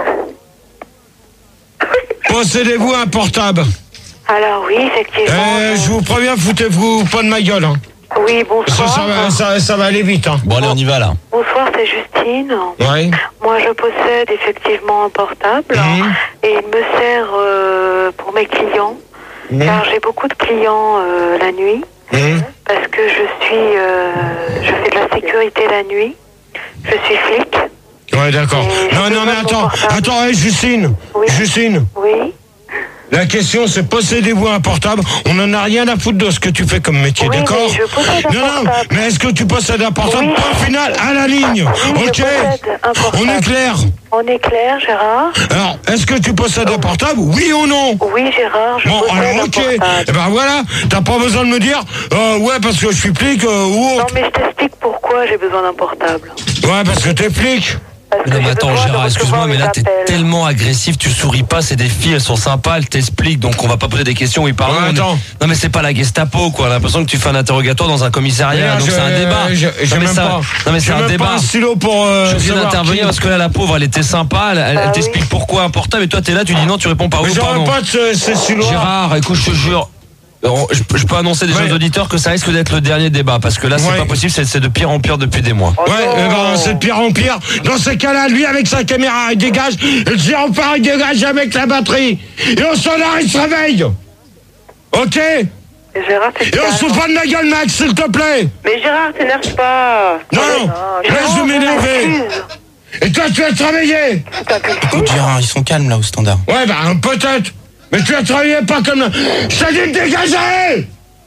[SPEAKER 12] possédez-vous un portable.
[SPEAKER 14] Alors oui, effectivement.
[SPEAKER 12] Euh, je vous préviens, foutez-vous pas de ma gueule. Hein.
[SPEAKER 14] Oui,
[SPEAKER 12] Ça,
[SPEAKER 14] bonsoir.
[SPEAKER 12] ça, va, ça, ça va aller vite. Hein.
[SPEAKER 13] Bon, allez, on y va, là.
[SPEAKER 14] Bonsoir, c'est Justine.
[SPEAKER 12] Ouais.
[SPEAKER 14] Moi, je possède effectivement un portable
[SPEAKER 12] Mhm.
[SPEAKER 14] et il me sert euh, pour mes clients,
[SPEAKER 12] Mhm.
[SPEAKER 14] car j'ai beaucoup de clients euh, la nuit,
[SPEAKER 12] Mmh.
[SPEAKER 14] parce que je suis, euh, je fais de la sécurité la nuit. Je suis flic.
[SPEAKER 12] Ouais, d'accord.
[SPEAKER 14] Et
[SPEAKER 12] Non,
[SPEAKER 14] je
[SPEAKER 12] non, mais
[SPEAKER 14] peux
[SPEAKER 12] attends,
[SPEAKER 14] pas mon
[SPEAKER 12] attends, hey, Justine.
[SPEAKER 14] Oui.
[SPEAKER 12] Justine.
[SPEAKER 14] Oui.
[SPEAKER 12] La question, c'est possédez-vous un portable? On en a rien à foutre de ce que tu fais comme métier,
[SPEAKER 14] Oui,
[SPEAKER 12] d'accord?
[SPEAKER 14] mais je possède un
[SPEAKER 12] Non, non,
[SPEAKER 14] portable.
[SPEAKER 12] mais est-ce que tu possèdes un portable?
[SPEAKER 14] Oui.
[SPEAKER 12] Point final, à la ligne.
[SPEAKER 14] Oui, je
[SPEAKER 12] Ok.
[SPEAKER 14] possède un portable.
[SPEAKER 12] On est clair.
[SPEAKER 14] On est clair, Gérard?
[SPEAKER 12] Alors, est-ce que tu possèdes un portable? Oui ou non?
[SPEAKER 14] Oui, Gérard, je
[SPEAKER 12] Bon,
[SPEAKER 14] possède
[SPEAKER 12] alors,
[SPEAKER 14] un
[SPEAKER 12] ok.
[SPEAKER 14] portable.
[SPEAKER 12] Eh ben voilà, t'as pas besoin de me dire, euh, ouais, parce que je suis flic, euh, ou
[SPEAKER 14] Non,
[SPEAKER 12] autre.
[SPEAKER 14] mais je t'explique pourquoi j'ai besoin d'un portable.
[SPEAKER 12] Ouais, parce que t'es flic.
[SPEAKER 14] Parce que
[SPEAKER 13] Non, mais
[SPEAKER 14] j'ai
[SPEAKER 13] attends,
[SPEAKER 14] besoin de
[SPEAKER 13] Gérard, excuse-moi,
[SPEAKER 14] recevoir
[SPEAKER 13] mais
[SPEAKER 14] des
[SPEAKER 13] là, t'es
[SPEAKER 14] appels.
[SPEAKER 13] tellement agressif, tu souris pas, c'est des filles, elles sont sympas, elles t'expliquent, donc on va pas poser des questions, oui, pardon.
[SPEAKER 12] Ouais,
[SPEAKER 13] on est-
[SPEAKER 12] attends.
[SPEAKER 13] Non, mais c'est pas la Gestapo, quoi. On a l'impression que tu fais un interrogatoire dans un commissariat,
[SPEAKER 12] Regarde,
[SPEAKER 13] donc
[SPEAKER 12] je-
[SPEAKER 13] c'est un débat.
[SPEAKER 12] je- j'ai
[SPEAKER 13] non, mais
[SPEAKER 12] même
[SPEAKER 13] ça-
[SPEAKER 12] pas-
[SPEAKER 13] non, mais c'est
[SPEAKER 12] j'ai
[SPEAKER 13] un
[SPEAKER 12] même
[SPEAKER 13] débat.
[SPEAKER 12] pas un stylo pour, euh,
[SPEAKER 13] Je suis obligé
[SPEAKER 12] savoir
[SPEAKER 13] d'intervenir
[SPEAKER 12] qui-
[SPEAKER 13] parce que là, la pauvre, elle était sympa, elle, elle-
[SPEAKER 14] Ah
[SPEAKER 13] elle
[SPEAKER 14] oui.
[SPEAKER 13] t'explique pourquoi un portable, et toi, t'es là, tu dis non, tu réponds par oui
[SPEAKER 12] Mais
[SPEAKER 13] ou par
[SPEAKER 12] j'aurais
[SPEAKER 13] non.
[SPEAKER 12] pas de ce- ces stylos.
[SPEAKER 13] Gérard, écoute, je te jure. euh, Je, je peux annoncer des
[SPEAKER 12] Ouais.
[SPEAKER 13] jeunes auditeurs que ça risque d'être le dernier débat parce que là c'est
[SPEAKER 12] Ouais.
[SPEAKER 13] pas possible, c'est c'est de pire en pire depuis des mois.
[SPEAKER 14] Oh
[SPEAKER 12] Ouais,
[SPEAKER 14] non.
[SPEAKER 12] eh ben, c'est de pire en pire. Dans ces cas-là, lui, avec sa caméra, il dégage. Et le gyrophare, il dégage avec la batterie. Et au sonar, il se réveille. Ok? Et
[SPEAKER 14] Gérard, c'est
[SPEAKER 12] on se
[SPEAKER 14] calme.
[SPEAKER 12] fout pas de ma gueule, Max, s'il te plaît.
[SPEAKER 14] Mais Gérard, t'énerve pas.
[SPEAKER 12] Non, non, laisse de m'énerver. Et toi, tu vas travailler.
[SPEAKER 15] Écoute, Gérard, ils sont calmes là au standard.
[SPEAKER 12] Ouais, bah, peut-être. Mais tu vas travailler pas comme... Je t'ai dit de dégager.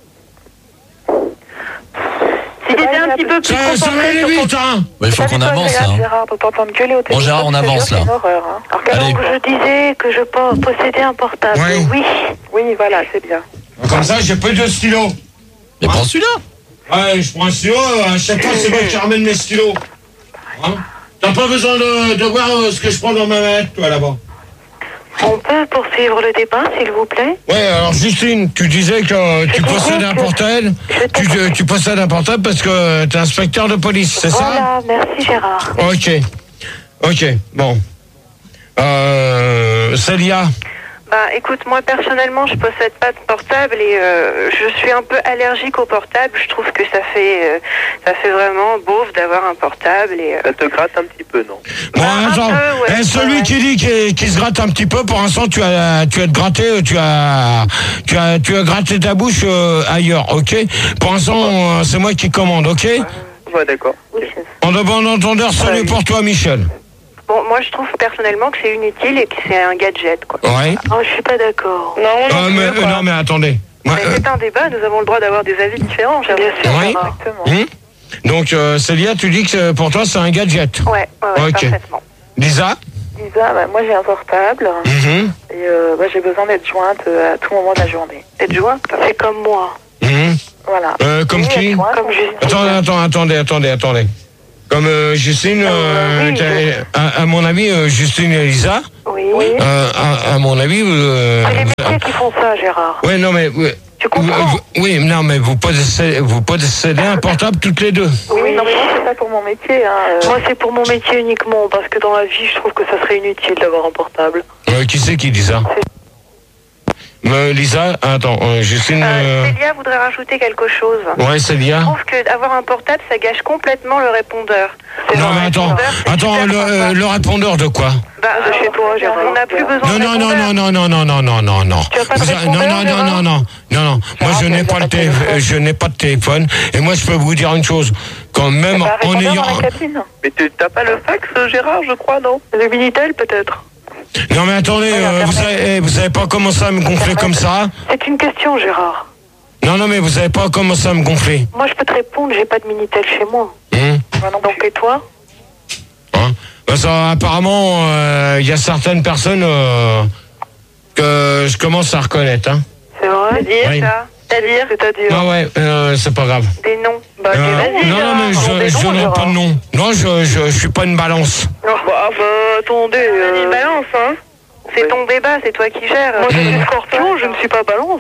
[SPEAKER 14] Si t'étais un petit peu plus
[SPEAKER 12] Ça, ça va
[SPEAKER 14] concentré
[SPEAKER 12] aller
[SPEAKER 14] sur ton...
[SPEAKER 12] vite, hein.
[SPEAKER 13] Ouais, il faut qu'on avance là. hein.
[SPEAKER 14] Gérard, peut pas me gueuler au téléphone.
[SPEAKER 13] Bon, Gérard, on
[SPEAKER 14] je te
[SPEAKER 13] avance,
[SPEAKER 14] jure,
[SPEAKER 13] là.
[SPEAKER 14] c'est une horreur, hein. Alors,
[SPEAKER 13] Allez.
[SPEAKER 14] donc, je disais que je po- possédais un portable.
[SPEAKER 12] Ouais.
[SPEAKER 14] Oui. Oui, voilà, c'est bien.
[SPEAKER 12] Comme ça, j'ai plus de stylo.
[SPEAKER 13] Mais prends celui-là.
[SPEAKER 12] Ouais, je prends un stylo, euh, à chaque fois, c'est moi qui ramène mes stylos. Hein? T'as pas besoin de, de voir euh, ce que je prends dans ma main, toi, là-bas.
[SPEAKER 14] On peut poursuivre le débat, s'il vous plaît?
[SPEAKER 12] Ouais, alors Justine, tu disais que tu
[SPEAKER 14] disais
[SPEAKER 12] possèdes un
[SPEAKER 14] que-
[SPEAKER 12] portable. Tu, tu, tu possèdes un portable parce que t'es inspecteur de police, c'est ça?
[SPEAKER 14] Voilà, merci Gérard.
[SPEAKER 12] Ok. Ok, bon. Euh, Célia.
[SPEAKER 14] Bah écoute, moi personnellement je possède pas de portable et euh, je suis un peu allergique au portable. Je trouve que ça fait euh, ça fait vraiment beauf d'avoir un portable et euh...
[SPEAKER 5] ça te gratte un petit peu, non?
[SPEAKER 12] Bon, attends, peu, ouais, et celui ouais. qui dit qu'il qui se gratte un petit peu, pour l'instant tu as tu as gratté, tu as tu as tu as gratté ta bouche euh, ailleurs, ok? Pour l'instant euh, c'est moi qui commande, ok?
[SPEAKER 5] Ouais, ouais d'accord.
[SPEAKER 12] En de bon entendeur, salut ouais. pour toi, Michel.
[SPEAKER 14] Bon, moi je trouve personnellement que c'est inutile et que c'est un gadget, quoi.
[SPEAKER 12] Ouais.
[SPEAKER 14] Oh, je suis pas d'accord. Non,
[SPEAKER 12] euh, mais, plus, non mais attendez.
[SPEAKER 14] Mais ouais, c'est euh... un débat, nous avons le droit d'avoir des avis différents, bien sûr.
[SPEAKER 12] Oui. Mmh. Donc euh, Célia, tu dis que pour toi c'est un gadget.
[SPEAKER 14] Ouais, ouais, ouais okay. Parfaitement.
[SPEAKER 12] Lisa?
[SPEAKER 6] Lisa, bah, moi j'ai un portable
[SPEAKER 12] mmh.
[SPEAKER 6] et euh, bah, j'ai besoin d'être jointe euh, à tout moment de la journée.
[SPEAKER 14] Être jointe, c'est comme moi.
[SPEAKER 12] Mmh.
[SPEAKER 6] Voilà.
[SPEAKER 12] Euh, comme
[SPEAKER 6] oui,
[SPEAKER 12] qui?
[SPEAKER 6] Jointe,
[SPEAKER 14] comme Justine.
[SPEAKER 12] Attendez, attendez, attendez, attendez, attendez. Comme euh, Justine, euh, euh, oui, je... à, à mon avis, euh, Justine et Lisa.
[SPEAKER 14] Oui. oui.
[SPEAKER 12] Euh, à, à mon avis, euh,
[SPEAKER 14] c'est les métiers qui font ça, Gérard.
[SPEAKER 12] Oui, non mais. Oui,
[SPEAKER 14] tu comprends?
[SPEAKER 12] Vous, oui, non mais vous possédez, vous possédez un portable toutes les deux.
[SPEAKER 6] Oui, non mais moi c'est pas pour mon métier. Hein, euh...
[SPEAKER 14] Moi c'est pour mon métier uniquement parce que dans la vie, je trouve que ça serait inutile d'avoir un portable.
[SPEAKER 12] Euh, qui c'est qui dit ça? Euh, Lisa, attends, euh, Justine...
[SPEAKER 14] Euh, Célia voudrait rajouter quelque chose.
[SPEAKER 12] Ouais, Célia.
[SPEAKER 14] Je trouve qu'avoir un portable, ça gâche complètement le répondeur. C'est
[SPEAKER 12] non, mais attends, attends, le, euh, le répondeur de quoi?
[SPEAKER 14] Bah, de chez toi, Gérard. On n'a plus besoin
[SPEAKER 12] non,
[SPEAKER 14] de
[SPEAKER 12] non,
[SPEAKER 14] répondeur.
[SPEAKER 12] non, non, non, non, non, non, non.
[SPEAKER 14] Tu as pas de
[SPEAKER 12] vous
[SPEAKER 14] répondeur,
[SPEAKER 12] a... Non, non, non, non, non, non, non. Moi, je n'ai pas, tél... je n'ai pas de téléphone. Et moi, je peux vous dire une chose. Quand même, en ayant...
[SPEAKER 5] Mais tu n'as pas le fax, Gérard, je crois, non?
[SPEAKER 14] Le Minitel, peut-être?
[SPEAKER 12] Non mais attendez, euh, vous, savez, vous savez pas commencer à me gonfler comme ça?
[SPEAKER 14] C'est une question, Gérard.
[SPEAKER 12] Non, non mais vous avez pas commencé à me gonfler.
[SPEAKER 14] Moi je peux te répondre, j'ai pas de Minitel chez moi.
[SPEAKER 12] Hum.
[SPEAKER 14] Donc et toi?
[SPEAKER 12] Hein ben, ça, apparemment, il euh, y a certaines personnes euh, que je commence à reconnaître. Hein.
[SPEAKER 14] C'est vrai? C'est-à-dire
[SPEAKER 12] oui.
[SPEAKER 14] ça? C'est-à-dire? C'est-à-dire?
[SPEAKER 12] Ah ouais, euh, c'est pas grave.
[SPEAKER 14] Des noms? Bah
[SPEAKER 12] euh,
[SPEAKER 14] vas-y.
[SPEAKER 12] Non, non mais je, je, je n'ai pas de nom. Non, je, je, je suis pas une balance.
[SPEAKER 14] Oh, bah, bah attendez, euh... une balance, hein? C'est ton débat, c'est toi qui gères. Moi, je suis scorpion, je ne suis pas balance.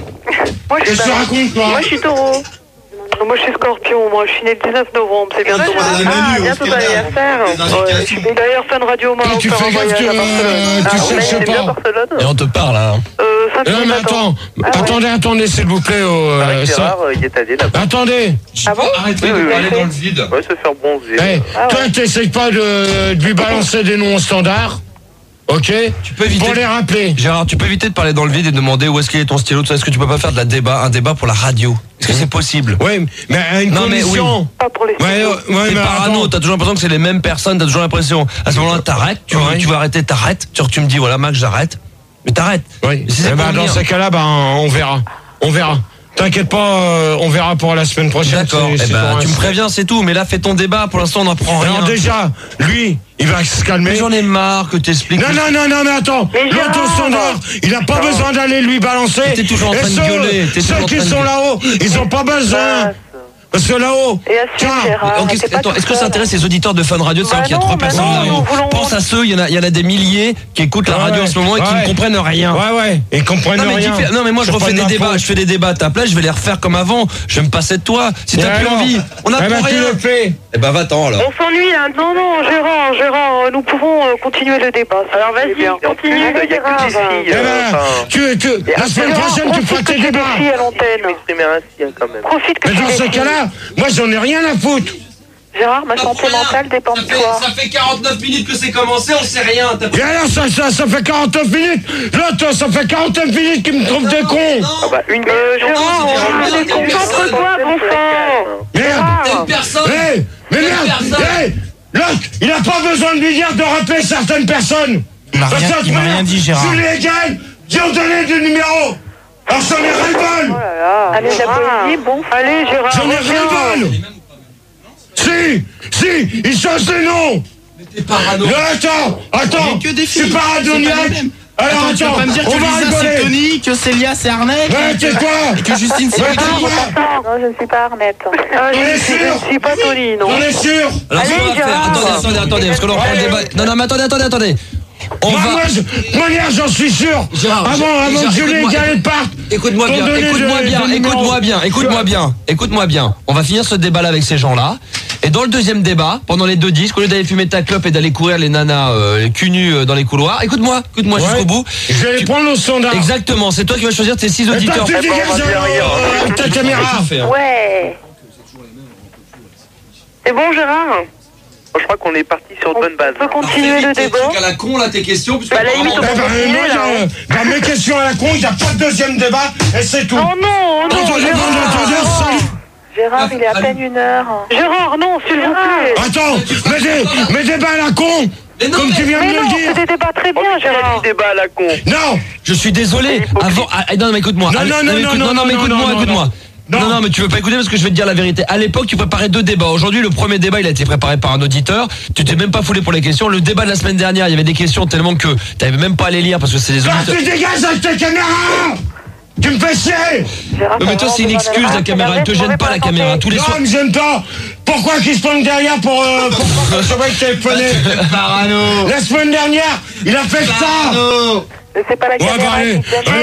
[SPEAKER 14] Moi, je suis
[SPEAKER 12] balance. Raconte, toi.
[SPEAKER 14] Moi, je suis taureau. Moi, je suis scorpion. Moi, je suis né le dix-neuf novembre. C'est bientôt mon anniversaire. Ah, bientôt ton anniversaire. Ouais, je suis d'ailleurs fan radio. Toi,
[SPEAKER 12] tu fais gaffe que tu cherches pas.
[SPEAKER 13] Et on te parle, là.
[SPEAKER 14] Euh,
[SPEAKER 12] non, mais attends. Ah, attendez, ouais. attendez, s'il vous plaît. Euh,
[SPEAKER 5] Gérard, il est allé là-bas.
[SPEAKER 12] Attendez.
[SPEAKER 14] Ah bon?
[SPEAKER 13] Arrêtez
[SPEAKER 5] oui,
[SPEAKER 13] de
[SPEAKER 5] oui,
[SPEAKER 13] parler
[SPEAKER 5] oui.
[SPEAKER 13] dans le vide.
[SPEAKER 5] Ouais, se faire bronzer.
[SPEAKER 12] Hey,
[SPEAKER 14] ah,
[SPEAKER 12] toi,
[SPEAKER 14] ouais.
[SPEAKER 12] t'essayes pas de, de lui balancer des noms au standard. Ok,
[SPEAKER 13] tu peux éviter
[SPEAKER 12] pour les rappeler.
[SPEAKER 13] Gérard, tu peux éviter de parler dans le vide et de demander où est-ce qu'il est ton stylo. Est-ce que tu peux pas faire de la débat, un débat pour la radio? Est-ce que c'est possible?
[SPEAKER 12] Oui, mais à une
[SPEAKER 13] non,
[SPEAKER 12] condition.
[SPEAKER 13] Mais oui.
[SPEAKER 14] Pas pour les
[SPEAKER 12] ouais, ouais,
[SPEAKER 13] t'es parano, t'as toujours l'impression que c'est les mêmes personnes, t'as toujours l'impression. À ce moment-là, t'arrêtes, tu, ouais. tu veux arrêter, t'arrêtes. Tu, tu me dis, voilà, Max, j'arrête. Mais t'arrêtes.
[SPEAKER 12] Oui, eh ben, dans ces cas-là, ben, on verra. On verra. T'inquiète pas, euh, on verra pour la semaine prochaine.
[SPEAKER 13] D'accord, eh ben, tu me préviens, c'est tout. Mais là, fais ton débat, pour l'instant, on n'apprend rien.
[SPEAKER 12] Alors déjà, lui, il va se calmer.
[SPEAKER 13] Mais j'en ai marre que t'expliques.
[SPEAKER 12] Non, non, non, non, mais attends. L'autre standard, il n'a pas besoin d'aller lui balancer.
[SPEAKER 13] T'es toujours en train
[SPEAKER 12] Et
[SPEAKER 13] de gueuler.
[SPEAKER 12] Ceux, ceux qui sont là-haut, ils n'ont pas besoin. Parce que là-haut,
[SPEAKER 14] tiens,
[SPEAKER 13] attends, est-ce que ça intéresse les auditeurs de Fun Radio de savoir
[SPEAKER 14] bah
[SPEAKER 13] qu'il y a trois personnes là-haut? Pense à ceux, il y en a, il y en a des milliers qui écoutent la radio en ce moment et qui ne comprennent rien.
[SPEAKER 12] Ouais, ouais, ils comprennent
[SPEAKER 13] non, mais
[SPEAKER 12] rien.
[SPEAKER 13] Non, mais moi je refais des débats, je fais des débats à ta place, je vais les refaire comme avant. Je vais me passer de toi. Si t'as plus envie, on a
[SPEAKER 12] rien.
[SPEAKER 13] Tu
[SPEAKER 12] le fais.
[SPEAKER 13] Eh ben va-t'en alors.
[SPEAKER 14] On s'ennuie là. Non, non, Gérard, Gérard, nous pouvons continuer le débat. Alors vas-y, continue.
[SPEAKER 5] Il y a que des filles.
[SPEAKER 12] Eh ben, tu, tu, la semaine prochaine, tu feras tes débats.
[SPEAKER 5] Je m'exprimer ainsi quand même.
[SPEAKER 14] Profite que
[SPEAKER 12] mais dans ce cas-là, moi j'en ai rien à foutre.
[SPEAKER 14] Gérard, ma santé mentale dépend de toi.
[SPEAKER 13] Ça fait quarante-neuf minutes que c'est commencé, on sait rien.
[SPEAKER 12] Et alors ça, ça, ça fait quarante-neuf minutes. L'autre, ça fait quarante-neuf minutes qu'il me trouve des cons.
[SPEAKER 5] Ah bah une
[SPEAKER 14] euh, Gérard, on est concentre-toi, bon sang.
[SPEAKER 12] Merde.
[SPEAKER 13] Personne.
[SPEAKER 12] Hey, mais merde. Hey, l'autre, il n'a pas besoin de lui dire de rappeler certaines personnes.
[SPEAKER 15] Il m'a rien, il m'a rien dit, Gérard.
[SPEAKER 12] Je les gagne, j'ai donné du numéro. Alors j'en ai ras-le-bol.
[SPEAKER 14] Oh là là. Allez, la poésie, bon. Allez, Gérard.
[SPEAKER 12] J'en ai ras-le-bol. Si, si, ils changent de nom.
[SPEAKER 13] Mais t'es parano.
[SPEAKER 12] Non, attends, attends.
[SPEAKER 15] Que des filles.
[SPEAKER 12] Je suis paranoïaque. Alors
[SPEAKER 15] attends,
[SPEAKER 12] attends,
[SPEAKER 15] tu vas pas me dire que Lisa c'est Tony, que Célia c'est Arnett,
[SPEAKER 12] ouais, c'est quoi
[SPEAKER 15] et que Justine c'est Vicky.
[SPEAKER 14] Non, je ne suis pas Arnett.
[SPEAKER 12] Ah, je,
[SPEAKER 14] je, suis, je ne suis pas Tony, non.
[SPEAKER 12] On est sûr.
[SPEAKER 13] Alors,
[SPEAKER 14] allez,
[SPEAKER 13] ce qu'on va faire, attendez, attendez, attendez, parce que l'on prend le débat. Non, non, mais attendez, attendez, attendez. On
[SPEAKER 12] moi,
[SPEAKER 13] va...
[SPEAKER 12] moi, je, moi, j'en suis sûr.
[SPEAKER 13] Gérard,
[SPEAKER 12] avant, avant
[SPEAKER 13] Gérard,
[SPEAKER 12] que Julie et Gaël partent.
[SPEAKER 13] Écoute-moi bien, écoute-moi bien, écoute-moi bien, écoute-moi bien, écoute-moi bien. On va finir ce débat-là avec ces gens-là. Et dans le deuxième débat, pendant les deux disques, au lieu d'aller fumer ta clope et d'aller courir les nanas euh, les cul nus euh, dans les couloirs, écoute-moi, écoute-moi
[SPEAKER 12] Ouais.
[SPEAKER 13] jusqu'au bout.
[SPEAKER 12] Je vais les
[SPEAKER 13] Tu-
[SPEAKER 12] prendre au standard.
[SPEAKER 13] Exactement, c'est toi qui vas choisir tes six
[SPEAKER 12] Et
[SPEAKER 13] auditeurs.
[SPEAKER 12] toi, tu dégages euh, avec ta caméra.
[SPEAKER 14] Ouais. C'est bon, Gérard?
[SPEAKER 5] Je crois qu'on est parti sur de bonnes bases.
[SPEAKER 14] On peut continuer le débat?
[SPEAKER 13] à la con là tes questions.
[SPEAKER 14] Bah, à la limite, on
[SPEAKER 12] Eh
[SPEAKER 14] peut
[SPEAKER 12] ben,
[SPEAKER 14] continuer,
[SPEAKER 12] moi,
[SPEAKER 14] là, hein.
[SPEAKER 12] je- dans mes questions à la con, il n'y a pas de deuxième débat et c'est tout.
[SPEAKER 14] Oh non, non,
[SPEAKER 12] Attends,
[SPEAKER 14] Gérard,
[SPEAKER 12] attends,
[SPEAKER 14] Gérard.
[SPEAKER 12] salut.
[SPEAKER 14] Gérard, il est à peine une heure. Gérard, non, s'il vous plaît.
[SPEAKER 12] Attends, mais des, mais débat à la con, comme tu viens de
[SPEAKER 14] Mais
[SPEAKER 12] me
[SPEAKER 14] non,
[SPEAKER 12] le dire.
[SPEAKER 14] c'est des débats très bien, Gérard.
[SPEAKER 5] Débat à la con.
[SPEAKER 12] Non,
[SPEAKER 13] Je suis désolé. Avant, ah, non, mais écoute-moi.
[SPEAKER 12] Non,
[SPEAKER 13] Allez,
[SPEAKER 12] non, non,
[SPEAKER 13] mais
[SPEAKER 12] non,
[SPEAKER 13] écoute-
[SPEAKER 12] non,
[SPEAKER 13] non, mais
[SPEAKER 12] non,
[SPEAKER 13] écoute-moi,
[SPEAKER 12] non,
[SPEAKER 13] écoute-moi.
[SPEAKER 12] non.
[SPEAKER 13] Non, non, mais tu veux pas écouter parce que je vais te dire la vérité. À l'époque, tu préparais deux débats. Aujourd'hui, le premier débat, il a été préparé par un auditeur. Tu t'es même pas foulé pour les questions. Le débat de la semaine dernière, il y avait des questions tellement que t'avais même pas à les lire parce que c'est des
[SPEAKER 12] toi,
[SPEAKER 13] auditeurs.
[SPEAKER 12] tu dégages avec ta caméra. Tu me fais chier.
[SPEAKER 14] Gérard,
[SPEAKER 13] Non, mais toi, c'est une excuse, la caméra. Elle te gêne pas, la caméra. Tous les
[SPEAKER 12] Non,
[SPEAKER 13] soirs.
[SPEAKER 12] elle me gêne pas. Pourquoi qu'ils se planquent derrière pour, euh, pour pas que ce mec téléphoné?
[SPEAKER 15] Parano.
[SPEAKER 12] La semaine dernière, il a fait ça.
[SPEAKER 14] c'est pas la
[SPEAKER 12] Ouais,
[SPEAKER 14] caméra
[SPEAKER 12] bah, allez.
[SPEAKER 14] qui te gêne.